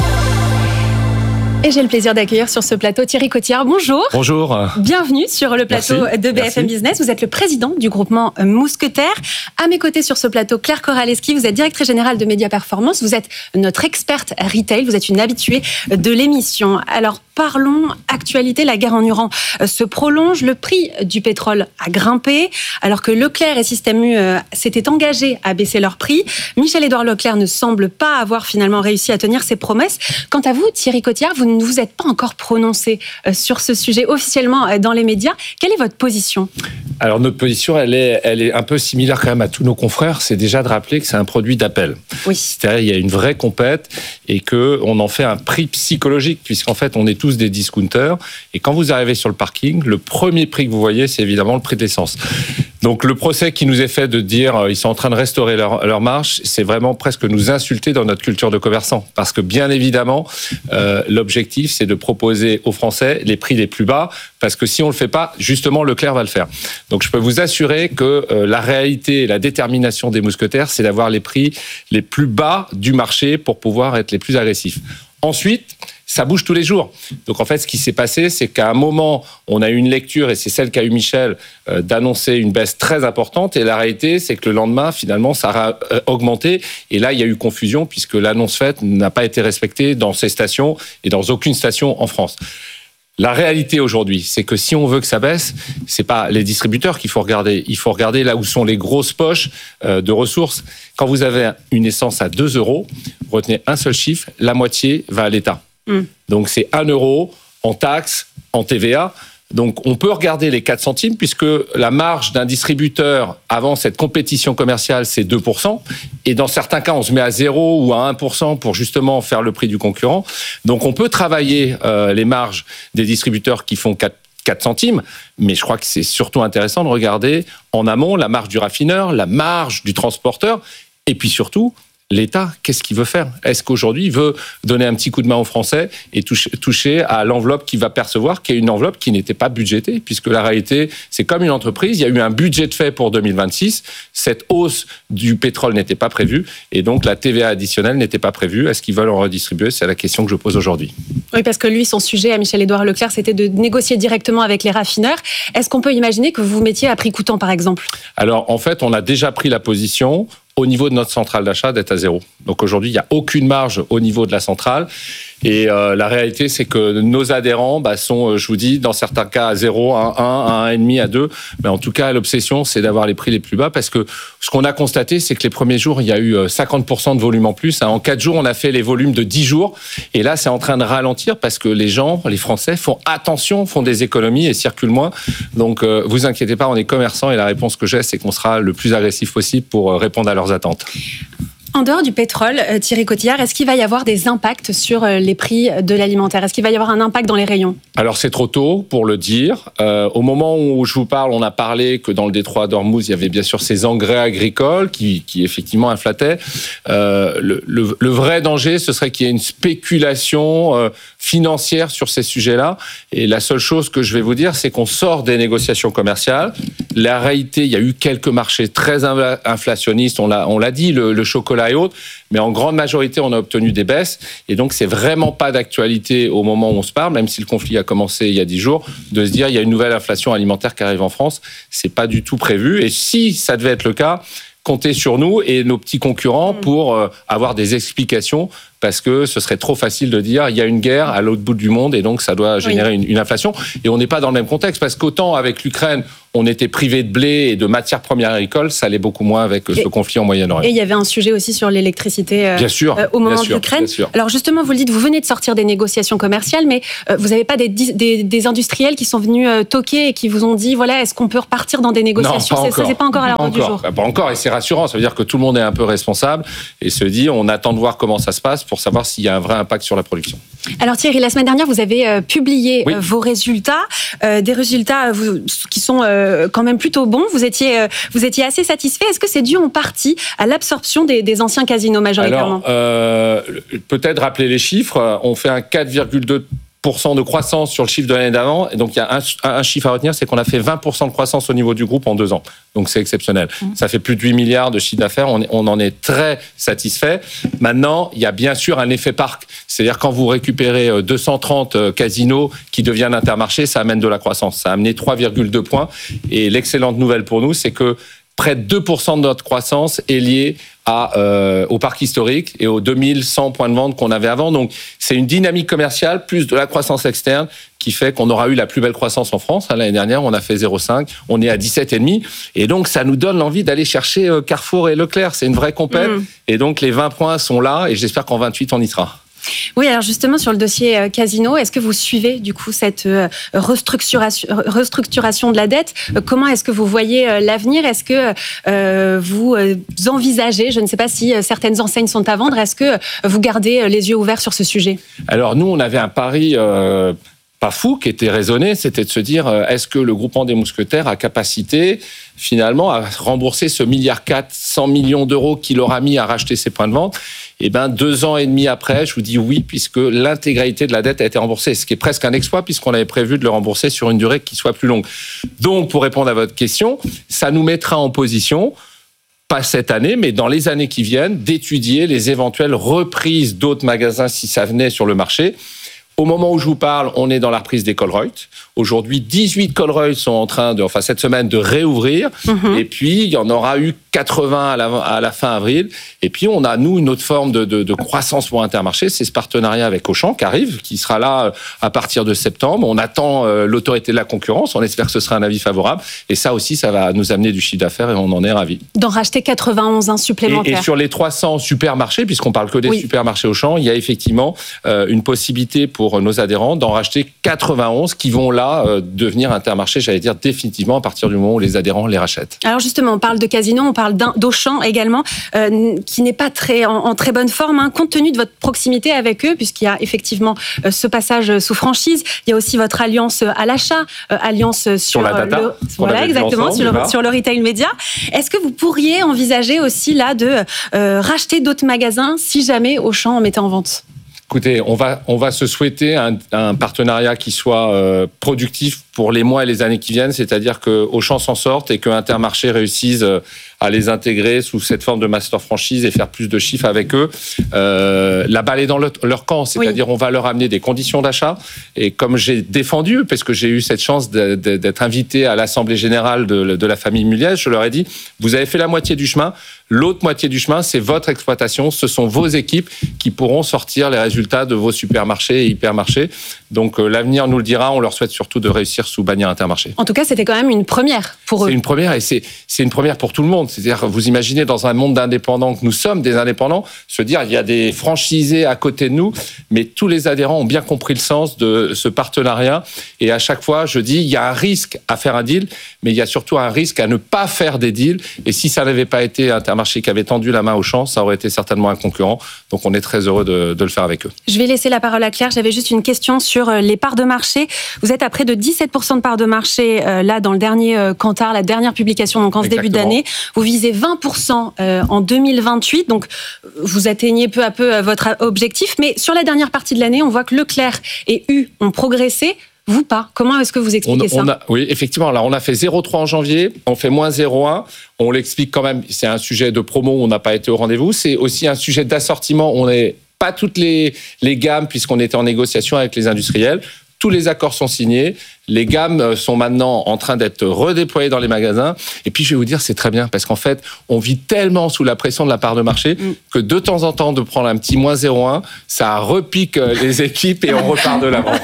Et j'ai le plaisir d'accueillir sur ce plateau Thierry Cotillard. Bonjour. Bonjour. Bienvenue sur le plateau Merci. de B F M Merci. Business. Vous êtes le président du groupement Mousquetaire. À mes côtés sur ce plateau, Claire Koraleski, vous êtes directrice générale de Média Performance. Vous êtes notre experte retail. Vous êtes une habituée de l'émission. Alors, parlons actualité. La guerre en Iran se prolonge. Le prix du pétrole a grimpé. Alors que Leclerc et Système U s'étaient engagés à baisser leur prix, Michel-Édouard Leclerc ne semble pas avoir finalement réussi à tenir ses promesses. Quant à vous, Thierry Cotillard, vous ne vous êtes pas encore prononcé sur ce sujet officiellement dans les médias. Quelle est votre position ? Alors notre position, elle est, elle est un peu similaire quand même à tous nos confrères. C'est déjà de rappeler que c'est un produit d'appel. Oui. C'est-à-dire il y a une vraie compète et qu'on en fait un prix psychologique puisqu'en fait on est tous des discounters. Et quand vous arrivez sur le parking, le premier prix que vous voyez, c'est évidemment le prix de l'essence. Donc le procès qui nous est fait de dire euh, ils sont en train de restaurer leur, leur marge, c'est vraiment presque nous insulter dans notre culture de commerçant. Parce que bien évidemment, euh, l'objectif, c'est de proposer aux Français les prix les plus bas. Parce que si on le fait pas, justement, Leclerc va le faire. Donc je peux vous assurer que euh, la réalité et la détermination des mousquetaires, c'est d'avoir les prix les plus bas du marché pour pouvoir être les plus agressifs. Ensuite, ça bouge tous les jours. Donc en fait, ce qui s'est passé, c'est qu'à un moment, on a eu une lecture, et c'est celle qu'a eu Michel, euh, d'annoncer une baisse très importante. Et la réalité, c'est que le lendemain, finalement, ça a euh, augmenté. Et là, il y a eu confusion, puisque l'annonce faite n'a pas été respectée dans ces stations et dans aucune station en France. La réalité aujourd'hui, c'est que si on veut que ça baisse, c'est pas les distributeurs qu'il faut regarder. Il faut regarder là où sont les grosses poches euh, de ressources. Quand vous avez une essence à deux euros, retenez un seul chiffre, la moitié va à l'État. Mmh. Donc c'est un euro en taxes, en T V A. Donc on peut regarder les quatre centimes puisque la marge d'un distributeur avant cette compétition commerciale, c'est deux pour cent. Et dans certains cas, on se met à zéro ou à un pour cent pour justement faire le prix du concurrent. Donc on peut travailler euh, les marges des distributeurs qui font quatre centimes, mais je crois que c'est surtout intéressant de regarder en amont la marge du raffineur, la marge du transporteur et puis surtout l'État, qu'est-ce qu'il veut faire ? Est-ce qu'aujourd'hui, il veut donner un petit coup de main aux Français et toucher, toucher à l'enveloppe qu'il va percevoir, qui est une enveloppe qui n'était pas budgétée, puisque la réalité, c'est comme une entreprise, il y a eu un budget de fait pour deux mille vingt-six, cette hausse du pétrole n'était pas prévue, et donc la T V A additionnelle n'était pas prévue. Est-ce qu'ils veulent en redistribuer ? C'est la question que je pose aujourd'hui. Oui, parce que lui, son sujet à Michel-Édouard Leclerc, c'était de négocier directement avec les raffineurs. Est-ce qu'on peut imaginer que vous vous mettiez à prix coûtant, par exemple ? Alors, en fait, on a déjà pris la position au niveau de notre centrale d'achat d'être à zéro. Donc aujourd'hui, il n'y a aucune marge au niveau de la centrale. Et euh, la réalité, c'est que nos adhérents bah, sont, je vous dis, dans certains cas à zéro, à un, à un virgule cinq, à deux. Mais en tout cas, l'obsession, c'est d'avoir les prix les plus bas parce que ce qu'on a constaté, c'est que les premiers jours, il y a eu cinquante pour cent de volume en plus. En quatre jours, on a fait les volumes de dix jours. Et là, c'est en train de ralentir parce que les gens, les Français, font attention, font des économies et circulent moins. Donc, euh, vous inquiétez pas, on est commerçants et la réponse que j'ai, c'est qu'on sera le plus agressif possible pour répondre à leurs attentes. En dehors du pétrole, Thierry Cotillard, est-ce qu'il va y avoir des impacts sur les prix de l'alimentaire ? Est-ce qu'il va y avoir un impact dans les rayons ? Alors c'est trop tôt pour le dire. Euh, au moment où je vous parle, on a parlé que dans le détroit d'Ormuz, il y avait bien sûr ces engrais agricoles qui, qui effectivement inflataient. Euh, le, le, le vrai danger, ce serait qu'il y ait une spéculation euh, financière sur ces sujets-là. Et la seule chose que je vais vous dire, c'est qu'on sort des négociations commerciales. La réalité, il y a eu quelques marchés très inflationnistes, on l'a, on l'a dit, le, le chocolat et autres, mais en grande majorité, on a obtenu des baisses. Et donc, c'est vraiment pas d'actualité au moment où on se parle, même si le conflit a commencé il y a dix jours, de se dire il y a une nouvelle inflation alimentaire qui arrive en France. C'est pas du tout prévu. Et si ça devait être le cas, compter sur nous et nos petits concurrents pour euh, avoir des explications, parce que ce serait trop facile de dire il y a une guerre à l'autre bout du monde et donc ça doit générer oui. une, une inflation. Et on n'est pas dans le même contexte, parce qu'autant avec l'Ukraine, on était privé de blé et de matières premières agricoles, ça allait beaucoup moins avec et, ce conflit en Moyen-Orient. Et il y avait un sujet aussi sur l'électricité euh, bien sûr, euh, au moment bien de sûr, l'Ukraine. Bien sûr. Alors justement, vous le dites, vous venez de sortir des négociations commerciales, mais euh, vous n'avez pas des, des, des industriels qui sont venus euh, toquer et qui vous ont dit, voilà, est-ce qu'on peut repartir dans des négociations? Non, pas c'est, ça, c'est pas encore à l'ordre du jour. Pas encore, et c'est rassurant. Ça veut dire que tout le monde est un peu responsable et se dit, on attend de voir comment ça se passe pour savoir s'il y a un vrai impact sur la production. Alors Thierry, la semaine dernière, vous avez euh, publié oui. euh, vos résultats, euh, des résultats euh, vous, qui sont euh, quand même plutôt bons. Vous étiez, euh, vous étiez assez satisfait. Est-ce que c'est dû en partie à l'absorption des, des anciens casinos majoritairement? Alors, euh, peut-être rappeler les chiffres. On fait un quatre virgule deux pour cent de croissance sur le chiffre de l'année d'avant. Et donc, il y a un, un chiffre à retenir, c'est qu'on a fait vingt pour cent de croissance au niveau du groupe en deux ans. Donc, c'est exceptionnel. Mmh. Ça fait plus de huit milliards de chiffre d'affaires. On, on en est très satisfait. Maintenant, il y a bien sûr un effet parc. C'est-à-dire, quand vous récupérez deux cent trente casinos qui deviennent Intermarché, ça amène de la croissance. Ça a amené trois virgule deux points. Et l'excellente nouvelle pour nous, c'est que près de deux pour cent de notre croissance est liée à, euh, au parc historique et aux deux mille cent points de vente qu'on avait avant. Donc, c'est une dynamique commerciale plus de la croissance externe qui fait qu'on aura eu la plus belle croissance en France. L'année dernière, on a fait zéro virgule cinq, on est à dix-sept virgule cinq. Et donc, ça nous donne l'envie d'aller chercher Carrefour et Leclerc. C'est une vraie compète. Mmh. Et donc, les vingt points sont là et j'espère qu'en vingt-huit, on y sera. Oui, alors justement, sur le dossier Casino, est-ce que vous suivez du coup cette restructuration, restructuration de la dette? Comment est-ce que vous voyez l'avenir? Est-ce que euh, vous envisagez, je ne sais pas si certaines enseignes sont à vendre, est-ce que vous gardez les yeux ouverts sur ce sujet? Alors nous, on avait un pari... Euh pas fou, qui était raisonné, c'était de se dire, est-ce que le groupement des Mousquetaires a capacité, finalement, à rembourser ce milliard quatre, cent millions d'euros qu'il aura mis à racheter ses points de vente? Eh bien, deux ans et demi après, je vous dis oui, puisque l'intégralité de la dette a été remboursée, ce qui est presque un exploit, puisqu'on avait prévu de le rembourser sur une durée qui soit plus longue. Donc, pour répondre à votre question, ça nous mettra en position, pas cette année, mais dans les années qui viennent, d'étudier les éventuelles reprises d'autres magasins si ça venait sur le marché. Au moment où je vous parle, on est dans la reprise des Colruyt. Aujourd'hui, dix-huit Colruyt sont en train, de, enfin cette semaine, de réouvrir. Mmh. Et puis, il y en aura eu quatre-vingts à la, à la fin avril. Et puis, on a, nous, une autre forme de, de, de croissance pour Intermarché. C'est ce partenariat avec Auchan qui arrive, qui sera là à partir de septembre. On attend euh, l'autorité de la concurrence. On espère que ce sera un avis favorable. Et ça aussi, ça va nous amener du chiffre d'affaires et on en est ravis. D'en racheter quatre-vingt-onze un supplémentaires. Et, et sur les trois cents supermarchés, puisqu'on parle que des oui. supermarchés Auchan, il y a effectivement euh, une possibilité pour pour nos adhérents d'en racheter quatre-vingt-onze qui vont là euh, devenir Intermarché, j'allais dire définitivement à partir du moment où les adhérents les rachètent. Alors justement, on parle de Casino, on parle d'Auchan également, euh, qui n'est pas très, en, en très bonne forme, hein, compte tenu de votre proximité avec eux, puisqu'il y a effectivement euh, ce passage sous franchise. Il y a aussi votre alliance à l'achat, euh, alliance sur, sur la data, le, voilà exactement ensemble, sur, le, sur le retail média. Est-ce que vous pourriez envisager aussi là de euh, racheter d'autres magasins si jamais Auchan en mettait en vente? Écoutez, on va, on va se souhaiter un, un partenariat qui soit euh, productif pour les mois et les années qui viennent, c'est-à-dire que Auchan s'en sorte et que Intermarché réussisse à les intégrer sous cette forme de master franchise et faire plus de chiffres avec eux. Euh, la balle est dans le, leur camp, c'est-à-dire oui. on va leur amener des conditions d'achat. Et comme j'ai défendu, parce que j'ai eu cette chance de, de, d'être invité à l'Assemblée Générale de, de la famille Mulliez, je leur ai dit, vous avez fait la moitié du chemin, l'autre moitié du chemin, c'est votre exploitation, ce sont vos équipes qui pourront sortir les résultats de vos supermarchés et hypermarchés. Donc euh, l'avenir nous le dira, on leur souhaite surtout de réussir sous bannière Intermarché. En tout cas, c'était quand même une première pour eux. C'est une première et c'est, c'est une première pour tout le monde. C'est-à-dire, vous imaginez dans un monde d'indépendants que nous sommes, des indépendants, se dire il y a des franchisés à côté de nous, mais tous les adhérents ont bien compris le sens de ce partenariat. Et à chaque fois, je dis, il y a un risque à faire un deal, mais il y a surtout un risque à ne pas faire des deals. Et si ça n'avait pas été Intermarché qui avait tendu la main au champ, ça aurait été certainement un concurrent. Donc on est très heureux de, de le faire avec eux. Je vais laisser la parole à Claire. J'avais juste une question sur les parts de marché. Vous êtes à près de dix-sept pour cent de parts de marché euh, là dans le dernier euh, Kantar, la dernière publication donc en ce début d'année. Vous visez vingt pour cent euh, en deux mille vingt-huit, donc vous atteignez peu à peu euh, votre objectif. Mais sur la dernière partie de l'année, on voit que Leclerc et U ont progressé. Vous pas. Comment est-ce que vous expliquez on, on ça? a, Oui, effectivement. Alors, on a fait zéro virgule trois en janvier, on fait moins zéro virgule un. On l'explique quand même, c'est un sujet de promo, on n'a pas été au rendez-vous. C'est aussi un sujet d'assortiment. On n'est pas toutes les, les gammes, puisqu'on était en négociation avec les industriels. Tous les accords sont signés. Les gammes sont maintenant en train d'être redéployées dans les magasins. Et puis, je vais vous dire, c'est très bien parce qu'en fait, on vit tellement sous la pression de la part de marché mmh. que de temps en temps, de prendre un petit moins zéro virgule un, ça repique les équipes et on repart de l'avant.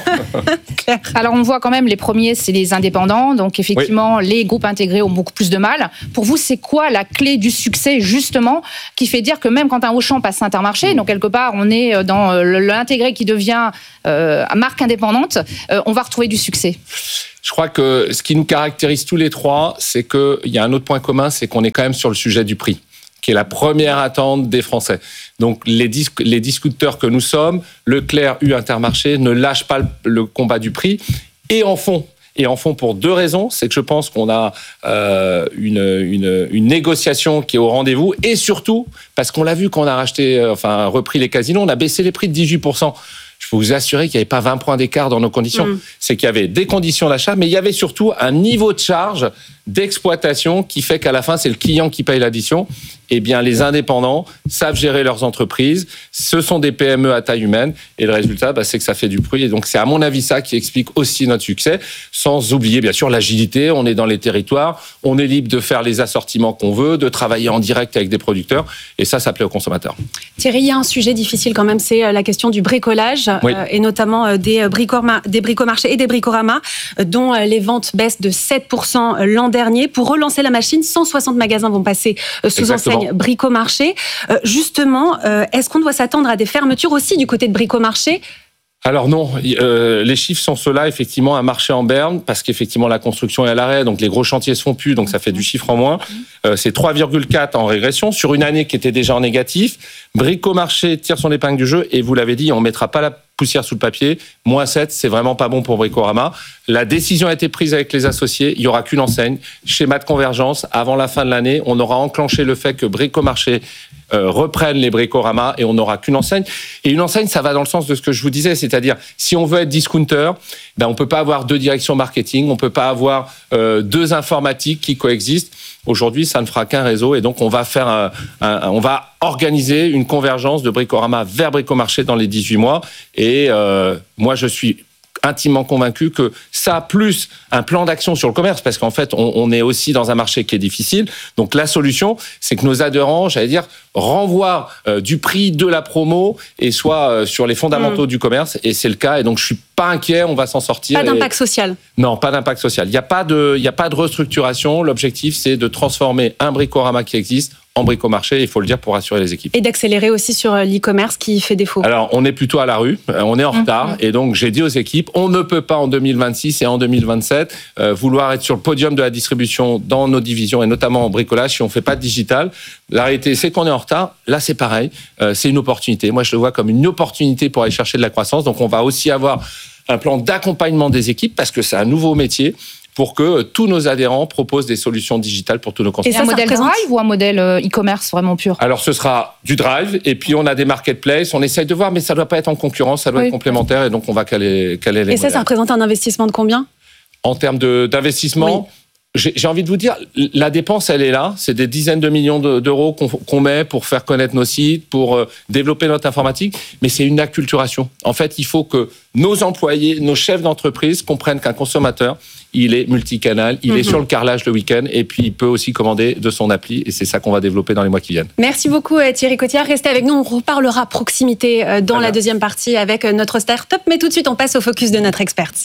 Alors, on voit quand même les premiers, c'est les indépendants. Donc, effectivement, oui. les groupes intégrés ont beaucoup plus de mal. Pour vous, c'est quoi la clé du succès, justement, qui fait dire que même quand un Auchan passe Intermarché, mmh. donc quelque part, on est dans l'intégré qui devient euh, marque indépendante, euh, on va retrouver du succès. Je crois que ce qui nous caractérise tous les trois, c'est qu'il y a un autre point commun, c'est qu'on est quand même sur le sujet du prix, qui est la première attente des Français. Donc les, dis- les discuteurs que nous sommes, Leclerc, U, Intermarché, ne lâchent pas le, le combat du prix et en font. Et en font pour deux raisons. C'est que je pense qu'on a euh, une, une, une négociation qui est au rendez-vous et surtout parce qu'on l'a vu quand on a racheté, enfin repris les casinos, on a baissé les prix de dix-huit pour cent. Je peux vous assurer qu'il n'y avait pas vingt points d'écart dans nos conditions. Mmh. C'est qu'il y avait des conditions d'achat, mais il y avait surtout un niveau de charge d'exploitation qui fait qu'à la fin, c'est le client qui paye l'addition. Eh bien, les indépendants savent gérer leurs entreprises. Ce sont des P M E à taille humaine. Et le résultat, bah, c'est que ça fait du bruit. Et donc, c'est à mon avis ça qui explique aussi notre succès. Sans oublier, bien sûr, l'agilité. On est dans les territoires. On est libre de faire les assortiments qu'on veut, de travailler en direct avec des producteurs. Et ça, ça plaît aux consommateurs. Thierry, il y a un sujet difficile quand même, c'est la question du bricolage. Oui. Euh, et notamment des, bricorama, des bricomarchés et des bricoramas, dont les ventes baissent de sept pour cent l'an dernier. Pour relancer la machine, cent soixante magasins vont passer sous Exactement. enseigne Bricomarché. Euh, justement, euh, est-ce qu'on doit s'attendre à des fermetures aussi du côté de Bricomarché ? Alors non, euh, les chiffres sont ceux-là, effectivement, un marché en berne, parce qu'effectivement la construction est à l'arrêt, donc les gros chantiers se font plus, donc ça fait du chiffre en moins. Euh, c'est trois virgule quatre en régression, sur une année qui était déjà en négatif. Bricomarché tire son épingle du jeu, et vous l'avez dit, on ne mettra pas la poussière sous le papier. moins sept, c'est vraiment pas bon pour Bricorama. La décision a été prise avec les associés, il n'y aura qu'une enseigne. Schéma de convergence, avant la fin de l'année, on aura enclenché le fait que Bricomarché Euh, reprennent les Bricorama et on n'aura qu'une enseigne. Et une enseigne, ça va dans le sens de ce que je vous disais, c'est-à-dire si on veut être discounter, ben on peut pas avoir deux directions marketing, on peut pas avoir euh, deux informatiques qui coexistent. Aujourd'hui, ça ne fera qu'un réseau et donc on va faire, un, un, on va organiser une convergence de Bricorama vers Bricomarché dans les dix-huit mois. Et euh, moi, je suis intimement convaincu que ça, plus un plan d'action sur le commerce, parce qu'en fait, on, on est aussi dans un marché qui est difficile. Donc, la solution, c'est que nos adhérents, j'allais dire, renvoient euh, du prix de la promo et soit euh, sur les fondamentaux mmh. du commerce. Et c'est le cas. Et donc, je suis pas inquiet, on va s'en sortir. Pas d'impact et... social. Non, pas d'impact social. Il n'y a pas de, il n'y a pas de restructuration. L'objectif, c'est de transformer un Bricorama qui existe en Bricomarché, il faut le dire, pour rassurer les équipes. Et d'accélérer aussi sur l'e-commerce qui fait défaut. Alors, on est plutôt à la rue, on est en mmh. retard, et donc j'ai dit aux équipes, on ne peut pas en deux mille vingt-six et en deux mille vingt-sept euh, vouloir être sur le podium de la distribution dans nos divisions, et notamment en bricolage, si on ne fait pas de digital. La réalité, c'est qu'on est en retard. Là, c'est pareil, euh, c'est une opportunité. Moi, je le vois comme une opportunité pour aller chercher de la croissance. Donc, on va aussi avoir un plan d'accompagnement des équipes, parce que c'est un nouveau métier, pour que tous nos adhérents proposent des solutions digitales pour tous nos consommateurs. Et ça, un modèle représente... drive ou un modèle e-commerce vraiment pur ? Alors, ce sera du drive, et puis on a des marketplaces, on essaye de voir, mais ça ne doit pas être en concurrence, ça doit oui. être complémentaire, et donc on va caler, caler les Et ça, modèles. Ça représente un investissement de combien ? En termes de, d'investissement oui. J'ai, j'ai envie de vous dire, la dépense, elle est là. C'est des dizaines de millions de, d'euros qu'on, qu'on met pour faire connaître nos sites, pour euh, développer notre informatique. Mais c'est une acculturation. En fait, il faut que nos employés, nos chefs d'entreprise comprennent qu'un consommateur, il est multicanal, il mm-hmm. est sur le carrelage le week-end et puis il peut aussi commander de son appli. Et c'est ça qu'on va développer dans les mois qui viennent. Merci beaucoup Thierry Cotillard. Restez avec nous. On reparlera proximité dans voilà. la deuxième partie avec notre start-up. Mais tout de suite, on passe au focus de notre experte.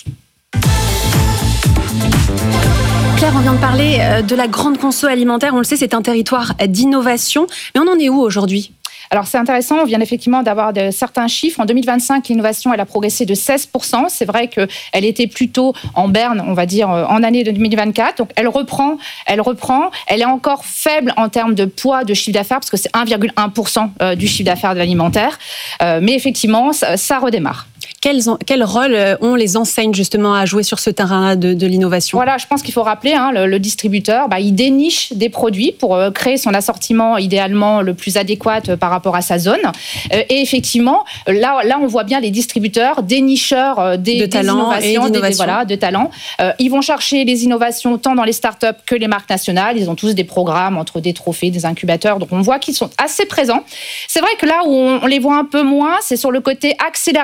Claire, on vient de parler de la grande conso alimentaire. On le sait, c'est un territoire d'innovation. Mais on en est où aujourd'hui ? Alors, c'est intéressant. On vient effectivement d'avoir de, certains chiffres. En deux mille vingt-cinq, l'innovation, elle a progressé de seize pour cent. C'est vrai qu'elle était plutôt en berne, on va dire, en année deux mille vingt-quatre. Donc, elle reprend, elle reprend. Elle est encore faible en termes de poids de chiffre d'affaires, parce que c'est un virgule un pour cent du chiffre d'affaires de l'alimentaire. Euh, mais effectivement, ça, ça redémarre. Quel, quel rôle ont les enseignes justement à jouer sur ce terrain de, de l'innovation ? Voilà, je pense qu'il faut rappeler, hein, le, le distributeur, bah, il déniche des produits pour euh, créer son assortiment idéalement le plus adéquat euh, par rapport à sa zone. Euh, et effectivement, là, là, on voit bien les distributeurs, dénicheurs euh, des, de des innovations, des, des, voilà, de talents. Euh, ils vont chercher les innovations tant dans les startups que les marques nationales. Ils ont tous des programmes entre des trophées, des incubateurs. Donc, on voit qu'ils sont assez présents. C'est vrai que là où on, on les voit un peu moins, c'est sur le côté accélération.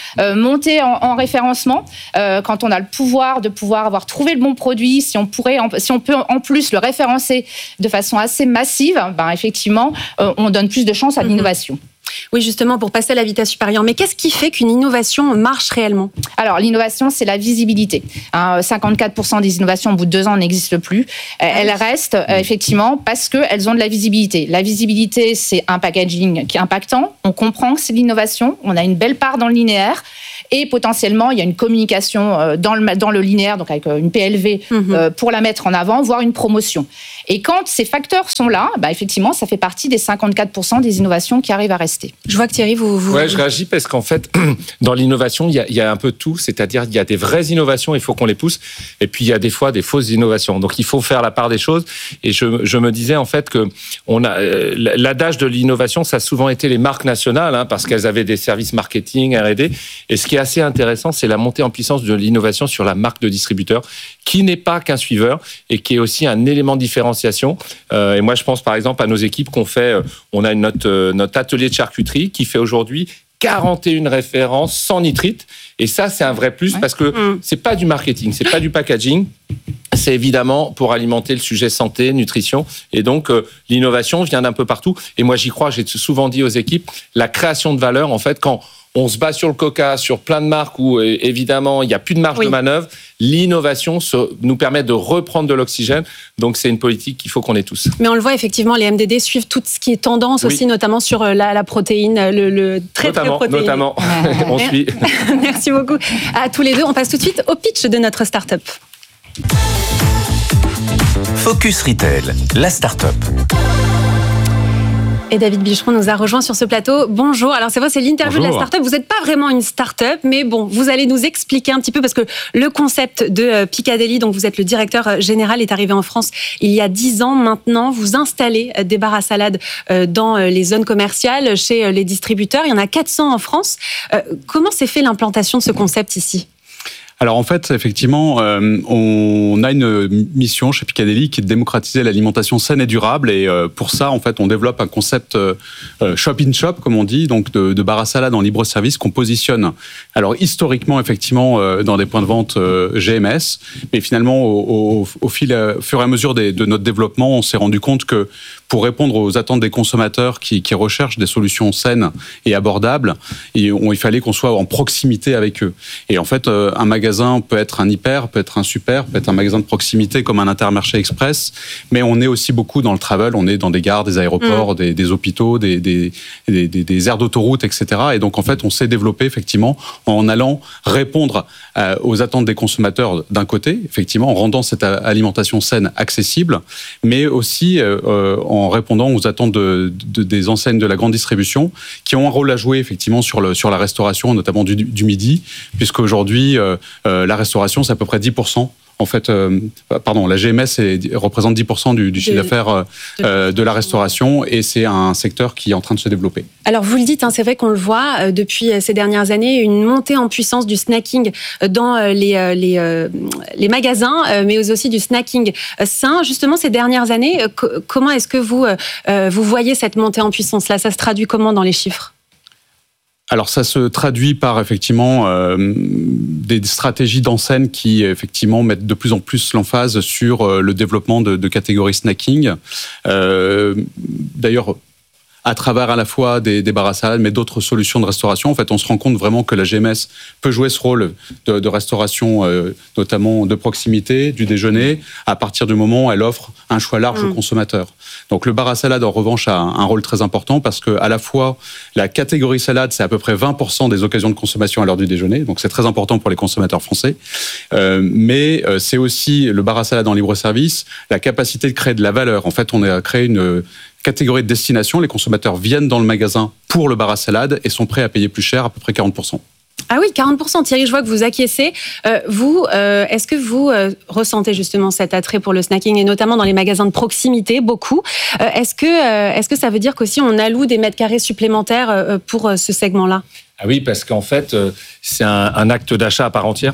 euh, monter en, en référencement, euh, quand on a le pouvoir de pouvoir avoir trouvé le bon produit, si on pourrait, en, si on peut en plus le référencer de façon assez massive, ben effectivement, euh, on donne plus de chance à l'innovation. Oui, justement, pour passer à la vitesse supérieure. Mais qu'est-ce qui fait qu'une innovation marche réellement ? Alors, l'innovation, c'est la visibilité. Hein, cinquante-quatre pour cent des innovations, au bout de deux ans, n'existent plus. Elles restent, euh, effectivement, parce qu'elles ont de la visibilité. La visibilité, c'est un packaging qui est impactant. On comprend que c'est de l'innovation. On a une belle part dans le linéaire. Et potentiellement, il y a une communication dans le, dans le linéaire, donc avec une P L V, mmh. euh, pour la mettre en avant, voire une promotion. Et quand ces facteurs sont là, bah effectivement, ça fait partie des cinquante-quatre pour cent des innovations qui arrivent à rester. Je vois que Thierry, vous... vous... Ouais, je réagis parce qu'en fait, dans l'innovation, il y a, il y a un peu de tout. C'est-à-dire, il y a des vraies innovations, il faut qu'on les pousse. Et puis, il y a des fois des fausses innovations. Donc, il faut faire la part des choses. Et je, je me disais, en fait, que on a, euh, l'adage de l'innovation, ça a souvent été les marques nationales, hein, parce qu'elles avaient des services marketing, R et D. Et ce qui est assez intéressant, c'est la montée en puissance de l'innovation sur la marque de distributeur, qui n'est pas qu'un suiveur et qui est aussi un élément de différenciation. Euh, et moi, je pense par exemple à nos équipes qu'on fait. Euh, on a notre, euh, notre atelier de charcuterie qui fait aujourd'hui quarante et une références sans nitrite. Et ça, c'est un vrai plus ouais. parce que mmh. c'est pas du marketing, c'est pas du packaging. C'est évidemment pour alimenter le sujet santé, nutrition. Et donc, euh, l'innovation vient d'un peu partout. Et moi, j'y crois. J'ai souvent dit aux équipes, la création de valeur, en fait, quand on se bat sur le coca, sur plein de marques où, évidemment, il n'y a plus de marge oui. de manœuvre. L'innovation nous permet de reprendre de l'oxygène. Donc, c'est une politique qu'il faut qu'on ait tous. Mais on le voit, effectivement, les M D D suivent tout ce qui est tendance oui. aussi, notamment sur la, la protéine, le, le très, notamment, très protéiné. Notamment, on suit. Merci beaucoup à tous les deux. On passe tout de suite au pitch de notre start-up. Focus Retail, la start-up. Et David Bicheron nous a rejoint sur ce plateau. Bonjour. Alors c'est vrai, c'est l'interview Bonjour. de la start-up. Vous n'êtes pas vraiment une start-up, mais bon, vous allez nous expliquer un petit peu parce que le concept de Piccadilly, dont vous êtes le directeur général, est arrivé en France il y a dix ans maintenant. Vous installez des bars à salade dans les zones commerciales, chez les distributeurs. Il y en a quatre cents en France. Comment s'est fait l'implantation de ce concept ici ? Alors en fait, effectivement, euh, on a une mission chez Piccadilly qui est de démocratiser l'alimentation saine et durable. Et euh, pour ça, en fait, on développe un concept euh, shop in shop, comme on dit, donc de, de bar à salade en libre service qu'on positionne. Alors historiquement, effectivement, euh, dans des points de vente euh, G M S, mais finalement, au, au, au fil, au fur et à mesure des, de notre développement, on s'est rendu compte que pour répondre aux attentes des consommateurs qui, qui recherchent des solutions saines et abordables, et on, il fallait qu'on soit en proximité avec eux. Et en fait, euh, un magasin peut être un hyper, peut être un super, peut être un magasin de proximité comme un Intermarché Express, mais on est aussi beaucoup dans le travel, on est dans des gares, des aéroports, mmh. des, des hôpitaux, des, des, des, des, des aires d'autoroute, et cetera. Et donc, en fait, on s'est développé, effectivement, en allant répondre euh, aux attentes des consommateurs d'un côté, effectivement, en rendant cette alimentation saine accessible, mais aussi euh, en en répondant aux attentes de, de, des enseignes de la grande distribution qui ont un rôle à jouer effectivement sur, le, sur la restauration, notamment du, du midi, puisqu'aujourd'hui, euh, euh, la restauration, c'est à peu près dix pour cent. En fait, euh, pardon, la G M S est, représente dix pour cent du, du chiffre de, d'affaires euh, de la restauration et c'est un secteur qui est en train de se développer. Alors vous le dites, hein, c'est vrai qu'on le voit euh, depuis ces dernières années, une montée en puissance du snacking dans euh, les, euh, les, euh, les magasins, euh, mais aussi du snacking sain. Justement, ces dernières années, euh, co- comment est-ce que vous, euh, vous voyez cette montée en puissance-là ? Ça se traduit comment dans les chiffres ? Alors ça se traduit par effectivement euh, des stratégies d'enseigne qui effectivement mettent de plus en plus l'emphase sur euh, le développement de, de catégories snacking. Euh, d'ailleurs, à travers à la fois des, des bars à salade, mais d'autres solutions de restauration. En fait, on se rend compte vraiment que la G M S peut jouer ce rôle de, de restauration, euh, notamment de proximité, du déjeuner, à partir du moment où elle offre un choix large mmh. aux consommateurs. Donc le bar à salade, en revanche, a un, un rôle très important parce que à la fois, la catégorie salade, c'est à peu près vingt pour cent des occasions de consommation à l'heure du déjeuner, donc c'est très important pour les consommateurs français. Euh, mais euh, c'est aussi le bar à salade en libre-service, la capacité de créer de la valeur. En fait, on a créé une catégorie de destination, les consommateurs viennent dans le magasin pour le bar à salade et sont prêts à payer plus cher, à peu près quarante pour cent. Ah oui, quarante pour cent. Thierry, je vois que vous acquiescez. Euh, vous, euh, est-ce que vous euh, ressentez justement cet attrait pour le snacking et notamment dans les magasins de proximité, beaucoup. Euh, est-ce que, euh, est-ce que ça veut dire qu'aussi on alloue des mètres carrés supplémentaires euh, pour euh, ce segment-là ? Ah oui, parce qu'en fait, euh, c'est un, un acte d'achat à part entière.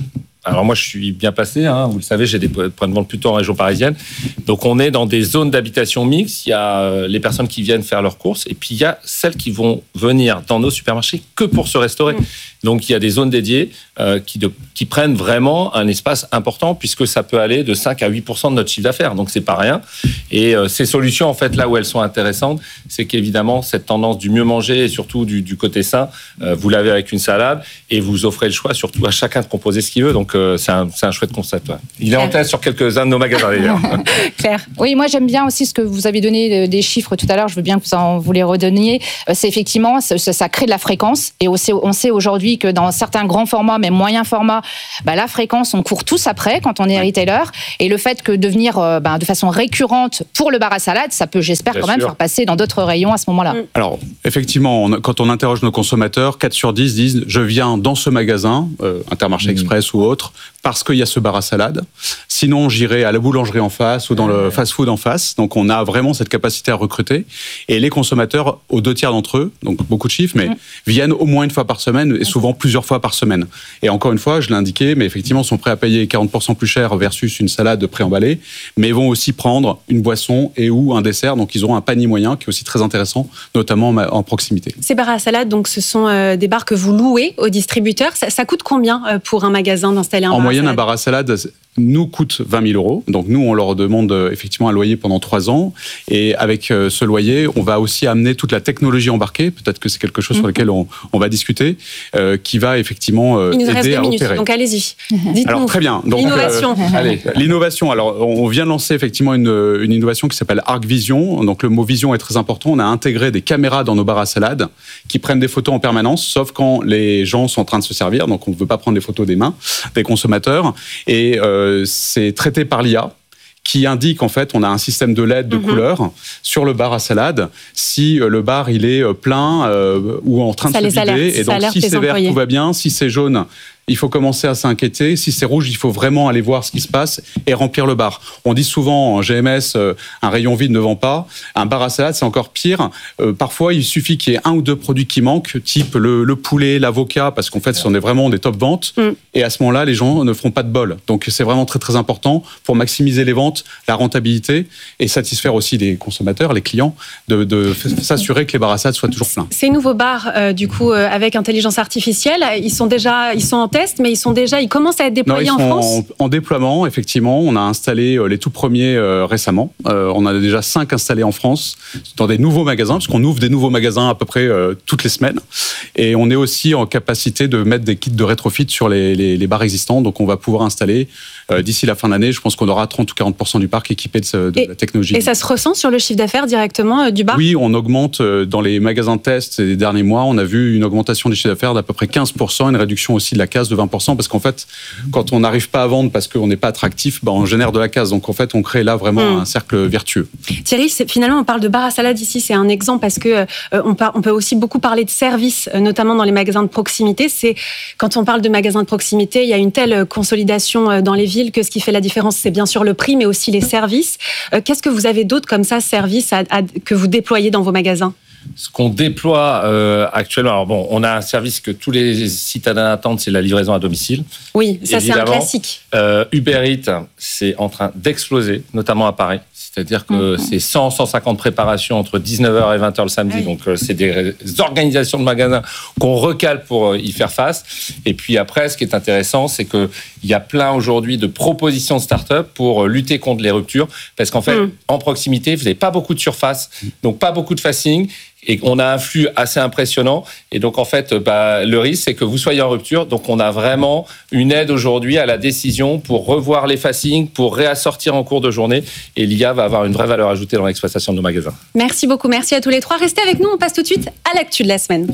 Alors moi, je suis bien passé, hein, vous le savez, j'ai des points de vente plutôt en région parisienne. Donc on est dans des zones d'habitation mixtes. Il y a les personnes qui viennent faire leurs courses et puis il y a celles qui vont venir dans nos supermarchés que pour se restaurer. Mmh. Donc il y a des zones dédiées euh, qui, de, qui prennent vraiment un espace important puisque ça peut aller de cinq à huit pour cent de notre chiffre d'affaires. Donc c'est pas rien. Et euh, ces solutions, en fait, là où elles sont intéressantes, c'est qu'évidemment cette tendance du mieux manger et surtout du, du côté sain, euh, vous l'avez avec une salade et vous offrez le choix surtout à chacun de composer ce qu'il veut. Donc euh, c'est, un, c'est un chouette concept. Ouais. Il est en tête sur quelques-uns de nos magasins d'ailleurs. Claire. Oui, moi j'aime bien aussi ce que vous avez donné des chiffres tout à l'heure. Je veux bien que vous en vous les redonniez. C'est effectivement ça, ça crée de la fréquence et on sait, on sait aujourd'hui que dans certains grands formats, même moyens formats, bah, la fréquence, on court tous après quand on est retailer. Et le fait que de venir euh, bah, de façon récurrente pour le bar à salade, ça peut, j'espère, bien quand sûr. Même faire passer dans d'autres rayons à ce moment-là. Mm. Alors, effectivement, on, quand on interroge nos consommateurs, quatre sur dix disent « je viens dans ce magasin, euh, Intermarché mm. Express ou autre, parce qu'il y a ce bar à salade. Sinon, j'irai à la boulangerie en face ou dans le fast-food en face. » Donc, on a vraiment cette capacité à recruter. Et les consommateurs, aux deux tiers d'entre eux, donc beaucoup de chiffres, mais mm. viennent au moins une fois par semaine et souvent plusieurs fois par semaine. Et encore une fois, je l'ai indiqué, mais effectivement, sont prêts à payer quarante pour cent plus cher versus une salade préemballée, mais vont aussi prendre une boisson et ou un dessert. Donc, ils auront un panier moyen qui est aussi très intéressant, notamment en proximité. Ces bars à salade, donc, ce sont euh, des bars que vous louez aux distributeurs. Ça, ça coûte combien euh, pour un magasin d'installer un en bar moyenne, à salade? Un bar à salade nous coûte vingt mille euros. Donc, nous, on leur demande effectivement un loyer pendant trois ans. Et avec ce loyer, on va aussi amener toute la technologie embarquée. Peut-être que c'est quelque chose mmh. sur lequel on, on va discuter, euh, qui va effectivement euh, Il nous aider reste deux à minutes, opérer. Donc, allez-y. Dites-nous. Alors, très bien. Donc, l'innovation. Euh, allez, l'innovation. Alors, on vient de lancer effectivement une, une innovation qui s'appelle Arc Vision. Donc, le mot vision est très important. On a intégré des caméras dans nos bars à salade qui prennent des photos en permanence, sauf quand les gens sont en train de se servir. Donc, on ne veut pas prendre des photos des mains des consommateurs. Et euh, c'est traité par l'I A qui indique en fait, on a un système de L E D de mm-hmm. couleurs sur le bar à salade. Si le bar il est plein euh, ou en train ça de se vider, alerte, et donc si c'est vert tout va bien, si c'est jaune il faut commencer à s'inquiéter. Si c'est rouge, il faut vraiment aller voir ce qui se passe et remplir le bar. On dit souvent en G M S, euh, un rayon vide ne vend pas. Un bar à salade, c'est encore pire. Euh, parfois, il suffit qu'il y ait un ou deux produits qui manquent, type le, le poulet, l'avocat, parce qu'en fait, ce sont des, vraiment des top ventes. Mm. Et à ce moment-là, les gens ne feront pas de bol. Donc, c'est vraiment très, très important pour maximiser les ventes, la rentabilité et satisfaire aussi les consommateurs, les clients, de, de s'assurer que les bars à salade soient toujours pleins. Ces nouveaux bars, euh, du coup, euh, avec intelligence artificielle, ils sont déjà, ils sont en test, mais ils sont déjà, ils commencent à être déployés non, ils en sont France. En, en déploiement, effectivement, on a installé euh, les tout premiers euh, récemment. Euh, on en a déjà cinq installés en France dans des nouveaux magasins, parce qu'on ouvre des nouveaux magasins à peu près euh, toutes les semaines. Et on est aussi en capacité de mettre des kits de rétrofit sur les, les, les bars existants. Donc, on va pouvoir installer euh, d'ici la fin de l'année. Je pense qu'on aura trente ou quarante pour cent du parc équipé de, ce, de et, la technologie. Et ça se ressent sur le chiffre d'affaires directement euh, du bar ? Oui, on augmente euh, dans les magasins de test ces derniers mois. On a vu une augmentation du chiffre d'affaires d'à peu près quinze pour cent, une réduction aussi de la casse de vingt pour cent, parce qu'en fait, quand on n'arrive pas à vendre parce qu'on n'est pas attractif, ben, on génère de la casse. Donc en fait, on crée là vraiment mmh. un cercle vertueux. Thierry, finalement, on parle de bar à salade ici, c'est un exemple parce que euh, on, par, on peut aussi beaucoup parler de services, euh, notamment dans les magasins de proximité. C'est quand on parle de magasins de proximité, il y a une telle consolidation euh, dans les villes que ce qui fait la différence, c'est bien sûr le prix, mais aussi les services. Euh, qu'est-ce que vous avez d'autre comme ça, services à, à, que vous déployez dans vos magasins ? Ce qu'on déploie euh, actuellement, alors bon, on a un service que tous les citadins attendent, c'est la livraison à domicile. Oui, ça c'est un classique. Euh, Uber Eats, c'est en train d'exploser, notamment à Paris. C'est-à-dire que mmh. c'est cent à cent cinquante préparations entre dix-neuf heures et vingt heures le samedi. Oui. Donc, euh, c'est des organisations de magasins qu'on recale pour euh, y faire face. Et puis après, ce qui est intéressant, c'est qu'il y a plein aujourd'hui de propositions de start-up pour euh, lutter contre les ruptures. Parce qu'en fait, mmh. en proximité, vous n'avez pas beaucoup de surface, donc pas beaucoup de facing. Et on a un flux assez impressionnant. Et donc, en fait, bah, le risque, c'est que vous soyez en rupture. Donc, on a vraiment une aide aujourd'hui à la décision pour revoir les facings, pour réassortir en cours de journée. Et l'I A va avoir une vraie valeur ajoutée dans l'exploitation de nos magasins. Merci beaucoup. Merci à tous les trois. Restez avec nous. On passe tout de suite à l'actu de la semaine.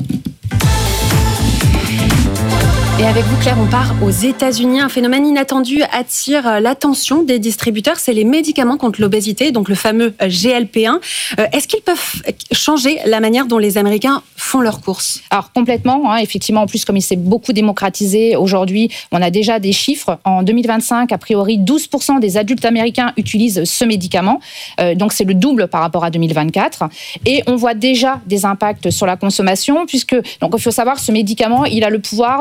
Et avec vous, Claire, on part aux États-Unis. Un phénomène inattendu attire l'attention des distributeurs. C'est les médicaments contre l'obésité, donc le fameux G L P un. Est-ce qu'ils peuvent changer la manière dont les Américains font leurs courses ? Alors, complètement. Hein, effectivement, en plus, comme il s'est beaucoup démocratisé aujourd'hui, on a déjà des chiffres. En deux mille vingt-cinq, a priori, douze pour cent des adultes américains utilisent ce médicament. Euh, donc, c'est le double par rapport à deux mille vingt-quatre. Et on voit déjà des impacts sur la consommation, puisque, donc, il faut savoir, ce médicament, il a le pouvoir de réduire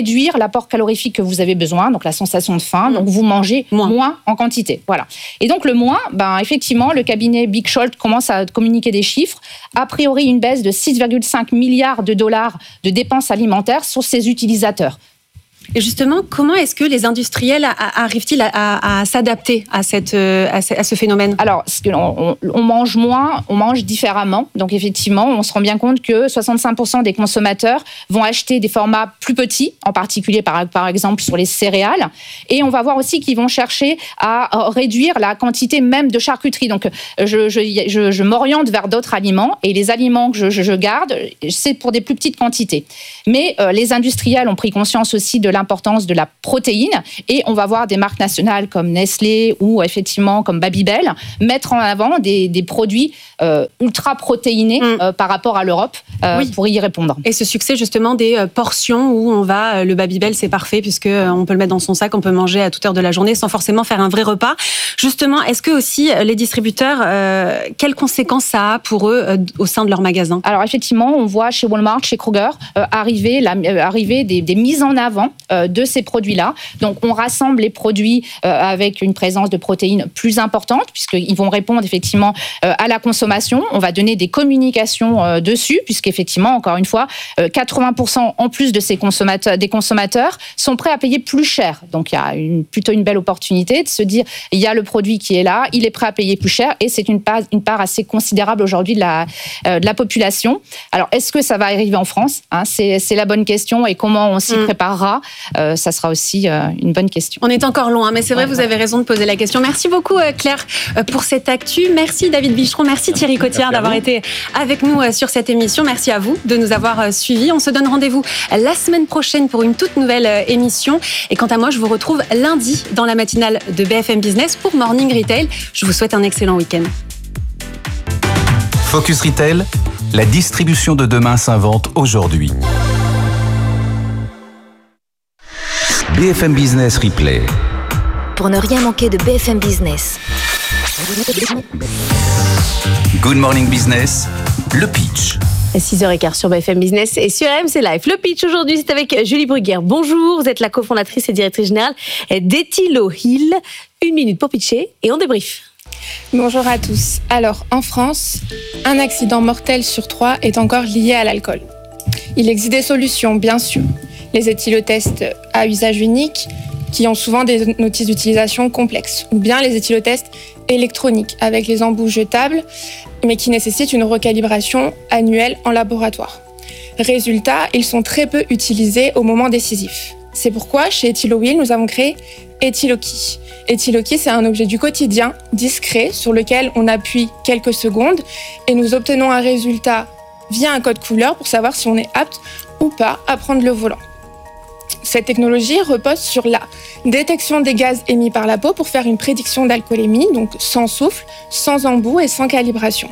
réduire l'apport calorifique que vous avez besoin, donc la sensation de faim, donc vous mangez moins, moins en quantité. Voilà. Et donc le moins, ben, effectivement, le cabinet Big Scholt commence à communiquer des chiffres. A priori, une baisse de six virgule cinq milliards de dollars de dépenses alimentaires sur ses utilisateurs. Et justement, comment est-ce que les industriels arrivent-ils à, à, à s'adapter à, cette, à, ce, à ce phénomène ? Alors, on, on mange moins, on mange différemment. Donc, effectivement, on se rend bien compte que soixante-cinq pour cent des consommateurs vont acheter des formats plus petits, en particulier, par, par exemple, sur les céréales. Et on va voir aussi qu'ils vont chercher à réduire la quantité même de charcuterie. Donc, je, je, je, je m'oriente vers d'autres aliments. Et les aliments que je, je, je garde, c'est pour des plus petites quantités. Mais euh, les industriels ont pris conscience aussi de l'importance de la protéine et on va voir des marques nationales comme Nestlé ou effectivement comme Babybel mettre en avant des, des produits euh, ultra protéinés mmh. euh, par rapport à l'Europe euh, oui. pour y répondre. Et ce succès justement des euh, portions où on va, euh, le Babybel c'est parfait puisque euh, on peut le mettre dans son sac, on peut manger à toute heure de la journée sans forcément faire un vrai repas. Justement, est-ce que aussi les distributeurs, euh, quelles conséquences ça a pour eux euh, au sein de leur magasin ? Alors effectivement, on voit chez Walmart, chez Kroger, euh, arriver, la, euh, arriver des, des mises en avant de ces produits-là. Donc, on rassemble les produits euh, avec une présence de protéines plus importante, puisqu'ils vont répondre effectivement euh, à la consommation. On va donner des communications euh, dessus, puisqu'effectivement, encore une fois, euh, quatre-vingts pour cent en plus de ces consommateurs, des consommateurs sont prêts à payer plus cher. Donc, il y a une, plutôt une belle opportunité de se dire, il y a le produit qui est là, il est prêt à payer plus cher, et c'est une part, une part assez considérable aujourd'hui de la, euh, de la population. Alors, est-ce que ça va arriver en France, hein, c'est, c'est la bonne question, et comment on s'y mmh. préparera Euh, ça sera aussi euh, une bonne question. On est encore loin, mais c'est vrai, ouais, vous avez raison de poser la question. Merci beaucoup euh, Claire euh, pour cette actu. Merci David Bicheron, merci Thierry Cotillard d'avoir été avec nous euh, sur cette émission. Merci à vous de nous avoir euh, suivis. On se donne rendez-vous la semaine prochaine pour une toute nouvelle euh, émission. Et quant à moi, je vous retrouve lundi dans la matinale de B F M Business pour Morning Retail. Je vous souhaite un excellent week-end. Focus Retail, la distribution de demain s'invente aujourd'hui. B F M Business Replay. Pour ne rien manquer de B F M Business. Good Morning Business, le pitch. six heures quinze sur B F M Business et sur R M C Live. Le pitch aujourd'hui, c'est avec Julie Bruguière. Bonjour, vous êtes la cofondatrice et directrice générale d'Ethilo Hill. Une minute pour pitcher et on débrief. Bonjour à tous. Alors, en France, un accident mortel sur trois est encore lié à l'alcool. Il existe des solutions, bien sûr. Les éthylotests à usage unique, qui ont souvent des notices d'utilisation complexes, ou bien les éthylotests électroniques, avec les embouts jetables, mais qui nécessitent une recalibration annuelle en laboratoire. Résultat, ils sont très peu utilisés au moment décisif. C'est pourquoi, chez Ethilo Hill, nous avons créé Ethylo-Key. Ethylo-Key, c'est un objet du quotidien, discret, sur lequel on appuie quelques secondes, et nous obtenons un résultat via un code couleur pour savoir si on est apte ou pas à prendre le volant. Cette technologie repose sur la détection des gaz émis par la peau pour faire une prédiction d'alcoolémie, donc sans souffle, sans embout et sans calibration.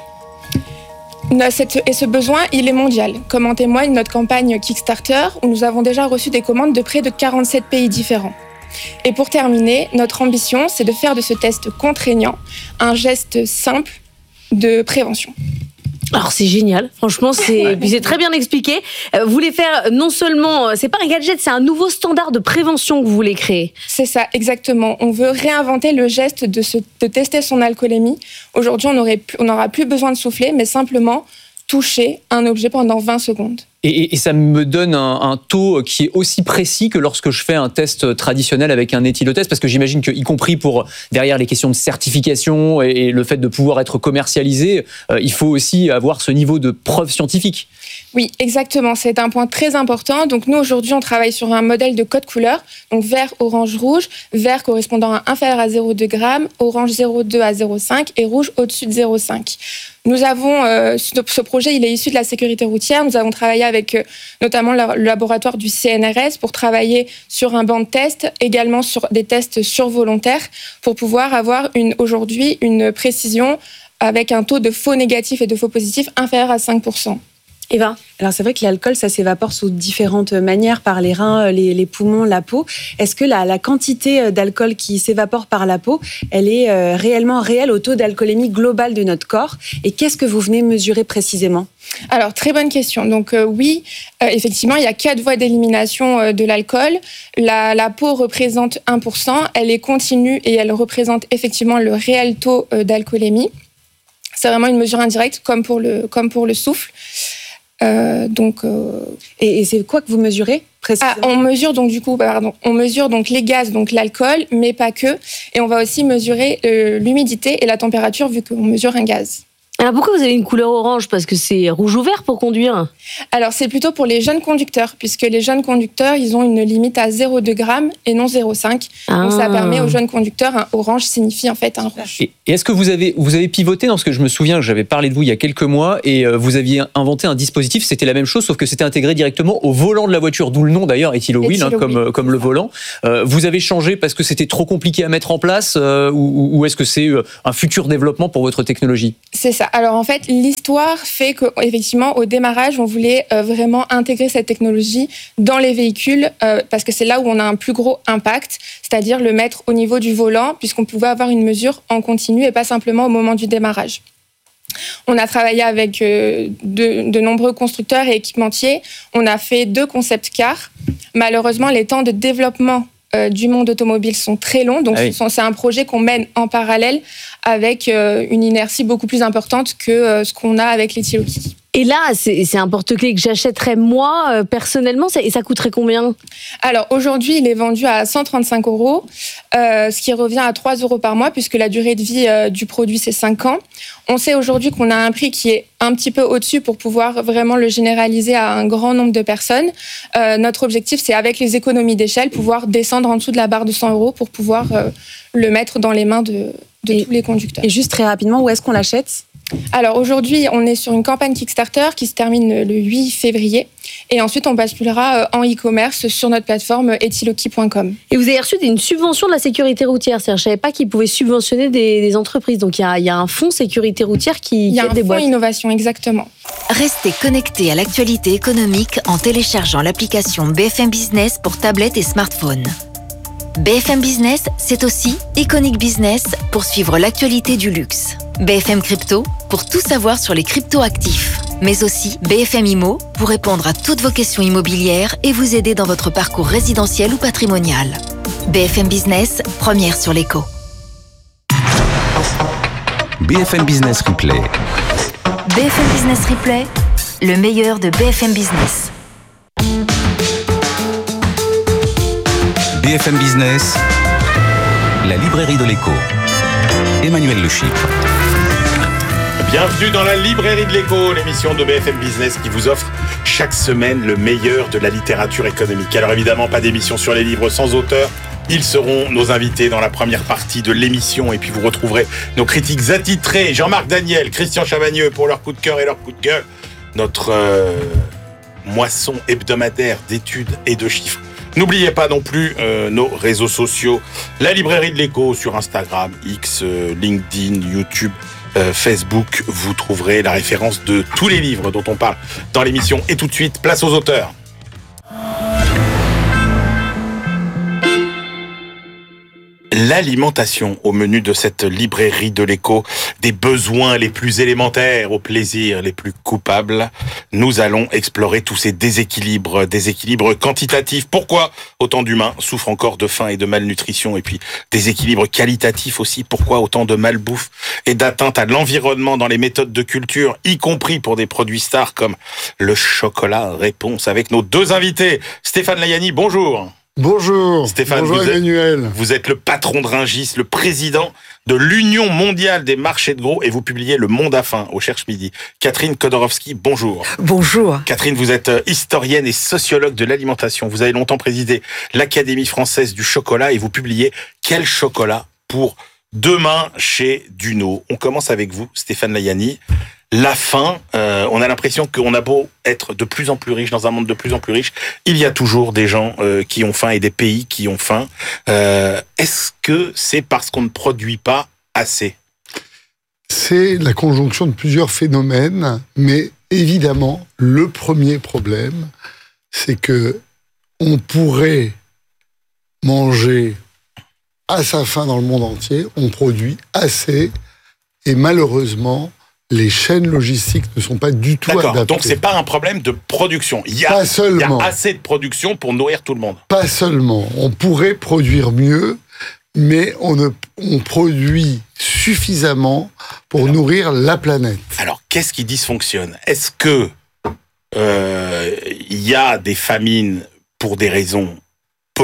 Et ce besoin, il est mondial, comme en témoigne notre campagne Kickstarter, où nous avons déjà reçu des commandes de près de quarante-sept pays différents. Et pour terminer, notre ambition, c'est de faire de ce test contraignant un geste simple de prévention. Alors c'est génial, franchement c'est, c'est très bien expliqué. Vous voulez faire non seulement, c'est pas un gadget, c'est un nouveau standard de prévention que vous voulez créer. C'est ça, exactement. On veut réinventer le geste de, se, de tester son alcoolémie. Aujourd'hui, on aurait, on n'aura plus besoin de souffler, mais simplement toucher un objet pendant vingt secondes. Et, et ça me donne un, un taux qui est aussi précis que lorsque je fais un test traditionnel avec un éthylotest, parce que j'imagine que, y compris pour derrière les questions de certification et, et le fait de pouvoir être commercialisé, euh, il faut aussi avoir ce niveau de preuve scientifique. Oui, exactement. C'est un point très important. Donc nous, aujourd'hui, on travaille sur un modèle de code couleur. Donc vert, orange, rouge. Vert correspondant à inférieur à zéro virgule deux grammes, orange zéro virgule deux à zéro virgule cinq et rouge au-dessus de zéro virgule cinq. Nous avons, euh, ce projet, il est issu de la sécurité routière. Nous avons travaillé avec euh, notamment le laboratoire du C N R S pour travailler sur un banc de tests, également sur des tests survolontaires, pour pouvoir avoir une, aujourd'hui une précision avec un taux de faux négatifs et de faux positifs inférieur à cinq pour cent. Eva ? Alors c'est vrai que l'alcool, ça s'évapore sous différentes manières, par les reins, les, les poumons, la peau. Est-ce que la, la quantité d'alcool qui s'évapore par la peau, elle est euh, réellement réelle au taux d'alcoolémie global de notre corps ? Et qu'est-ce que vous venez mesurer précisément ? Alors, très bonne question. Donc euh, oui, euh, effectivement, il y a quatre voies d'élimination euh, de l'alcool. La, la peau représente un pour cent, elle est continue et elle représente effectivement le réel taux euh, d'alcoolémie. C'est vraiment une mesure indirecte, comme pour le, comme pour le souffle. Euh, donc, euh... et, et c'est quoi que vous mesurez précisément ? Ah, on mesure donc du coup, pardon, on mesure donc les gaz, donc l'alcool, mais pas que. Et on va aussi mesurer euh, l'humidité et la température, vu qu'on mesure un gaz. Alors pourquoi vous avez une couleur orange ? Parce que c'est rouge ou vert pour conduire ? Alors c'est plutôt pour les jeunes conducteurs, puisque les jeunes conducteurs, ils ont une limite à zéro deux grammes et non zéro virgule cinq. Ah. Donc ça permet aux jeunes conducteurs, un orange signifie en fait un rouge. Et est-ce que vous avez, vous avez pivoté dans ce que je me souviens, j'avais parlé de vous il y a quelques mois et vous aviez inventé un dispositif, c'était la même chose, sauf que c'était intégré directement au volant de la voiture, d'où le nom d'ailleurs, Ethylo Wheel, hein, comme, comme le volant. Euh, vous avez changé parce que c'était trop compliqué à mettre en place euh, ou, ou est-ce que c'est un futur développement pour votre technologie ? C'est ça. Alors en fait, l'histoire fait qu'effectivement, au démarrage, on voulait euh, vraiment intégrer cette technologie dans les véhicules euh, parce que c'est là où on a un plus gros impact, c'est-à-dire le mettre au niveau du volant, puisqu'on pouvait avoir une mesure en continu et pas simplement au moment du démarrage. On a travaillé avec euh, de, de nombreux constructeurs et équipementiers. On a fait deux concept cars. Malheureusement, les temps de développement euh, du monde automobile sont très longs, donc ah oui. c'est un projet qu'on mène en parallèle avec euh, une inertie beaucoup plus importante que euh, ce qu'on a avec les Ethylo Key. Et là, c'est, c'est un porte-clés que j'achèterais moi, euh, personnellement, et ça coûterait combien ? Alors aujourd'hui, il est vendu à cent trente-cinq euros, euh, ce qui revient à trois euros par mois, puisque la durée de vie euh, du produit, c'est cinq ans. On sait aujourd'hui qu'on a un prix qui est un petit peu au-dessus pour pouvoir vraiment le généraliser à un grand nombre de personnes. Euh, notre objectif, c'est avec les économies d'échelle, pouvoir descendre en dessous de la barre de cent euros pour pouvoir euh, le mettre dans les mains de, de et, tous les conducteurs. Et juste très rapidement, où est-ce qu'on l'achète ? Alors aujourd'hui, on est sur une campagne Kickstarter qui se termine le huit février. Et ensuite, on basculera en e-commerce sur notre plateforme ethylo key point com. Et vous avez reçu une subvention de la sécurité routière. C'est-à-dire, je ne savais pas qu'ils pouvaient subventionner des, des entreprises. Donc, il y a, y a un fonds sécurité routière qui, il y a qui un des fonds boîtes. Innovation, exactement. Restez connectés à l'actualité économique en téléchargeant l'application B F M Business pour tablette et smartphone. B F M Business, c'est aussi Iconic Business pour suivre l'actualité du luxe. B F M Crypto pour tout savoir sur les crypto-actifs. Mais aussi B F M Immo pour répondre à toutes vos questions immobilières et vous aider dans votre parcours résidentiel ou patrimonial. B F M Business, première sur l'écho. B F M Business Replay. B F M Business Replay, le meilleur de B F M Business. B F M Business, la librairie de l'écho. Emmanuel Le Chypre. Bienvenue dans la librairie de l'écho, l'émission de B F M Business qui vous offre chaque semaine le meilleur de la littérature économique. Alors évidemment, pas d'émission sur les livres sans auteur. Ils seront nos invités dans la première partie de l'émission et puis vous retrouverez nos critiques attitrés, Jean-Marc Daniel, Christian Chavagneux pour leur coup de cœur et leur coup de gueule. Notre euh, moisson hebdomadaire d'études et de chiffres. N'oubliez pas non plus euh, nos réseaux sociaux, la librairie de l'écho sur Instagram, X, euh, LinkedIn, YouTube, euh, Facebook. Vous trouverez la référence de tous les livres dont on parle dans l'émission. Et tout de suite, place aux auteurs. L'alimentation au menu de cette librairie de l'écho, des besoins les plus élémentaires aux plaisirs les plus coupables. Nous allons explorer tous ces déséquilibres, déséquilibres quantitatifs. Pourquoi autant d'humains souffrent encore de faim et de malnutrition, et puis déséquilibres qualitatifs aussi. Pourquoi autant de malbouffe et d'atteinte à l'environnement dans les méthodes de culture, y compris pour des produits stars comme le chocolat. Réponse avec nos deux invités. Stéphane Layani, bonjour. Bonjour. Stéphane, Bonjour vous Emmanuel. Êtes, vous êtes le patron de Rungis, le président de l'Union mondiale des marchés de gros et vous publiez Le Monde à faim au Cherche Midi. Catherine Kodorowski, bonjour. Bonjour. Catherine, vous êtes historienne et sociologue de l'alimentation. Vous avez longtemps présidé l'Académie française du chocolat et vous publiez Quel chocolat pour demain chez Duno. On commence avec vous, Stéphane Layani. La faim, euh, on a l'impression qu'on a beau être de plus en plus riche, dans un monde de plus en plus riche, il y a toujours des gens euh, qui ont faim et des pays qui ont faim. Euh, est-ce que c'est parce qu'on ne produit pas assez ? C'est la conjonction de plusieurs phénomènes, mais évidemment, le premier problème, c'est que on pourrait manger à sa faim dans le monde entier, on produit assez, et malheureusement, les chaînes logistiques ne sont pas du tout D'accord, adaptées. donc c'est pas un problème de production. Il y a, pas seulement. Il y a assez de production pour nourrir tout le monde. Pas seulement. On pourrait produire mieux, mais on, ne, on produit suffisamment pour alors, nourrir la planète. Alors, qu'est-ce qui dysfonctionne ? Est-ce que euh, il y a des famines pour des raisons politiques ?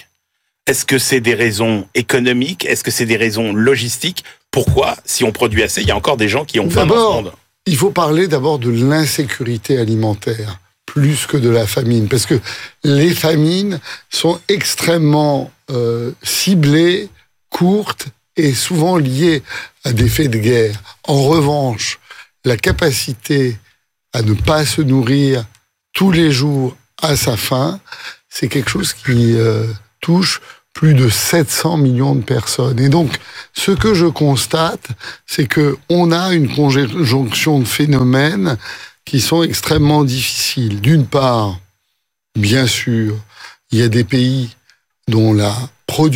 Est-ce que c'est des raisons économiques ? Est-ce que c'est des raisons logistiques ? Pourquoi, si on produit assez, il y a encore des gens qui ont faim dans ce monde ? Il faut parler d'abord de l'insécurité alimentaire, plus que de la famine, parce que les famines sont extrêmement euh, ciblées, courtes et souvent liées à des faits de guerre. En revanche, la capacité à ne pas se nourrir tous les jours à sa faim, c'est quelque chose qui euh, touche plus de sept cents millions de personnes. Et donc, ce que je constate, c'est que on a une conjonction de phénomènes qui sont extrêmement difficiles. D'une part, bien sûr, il y a des pays dont la production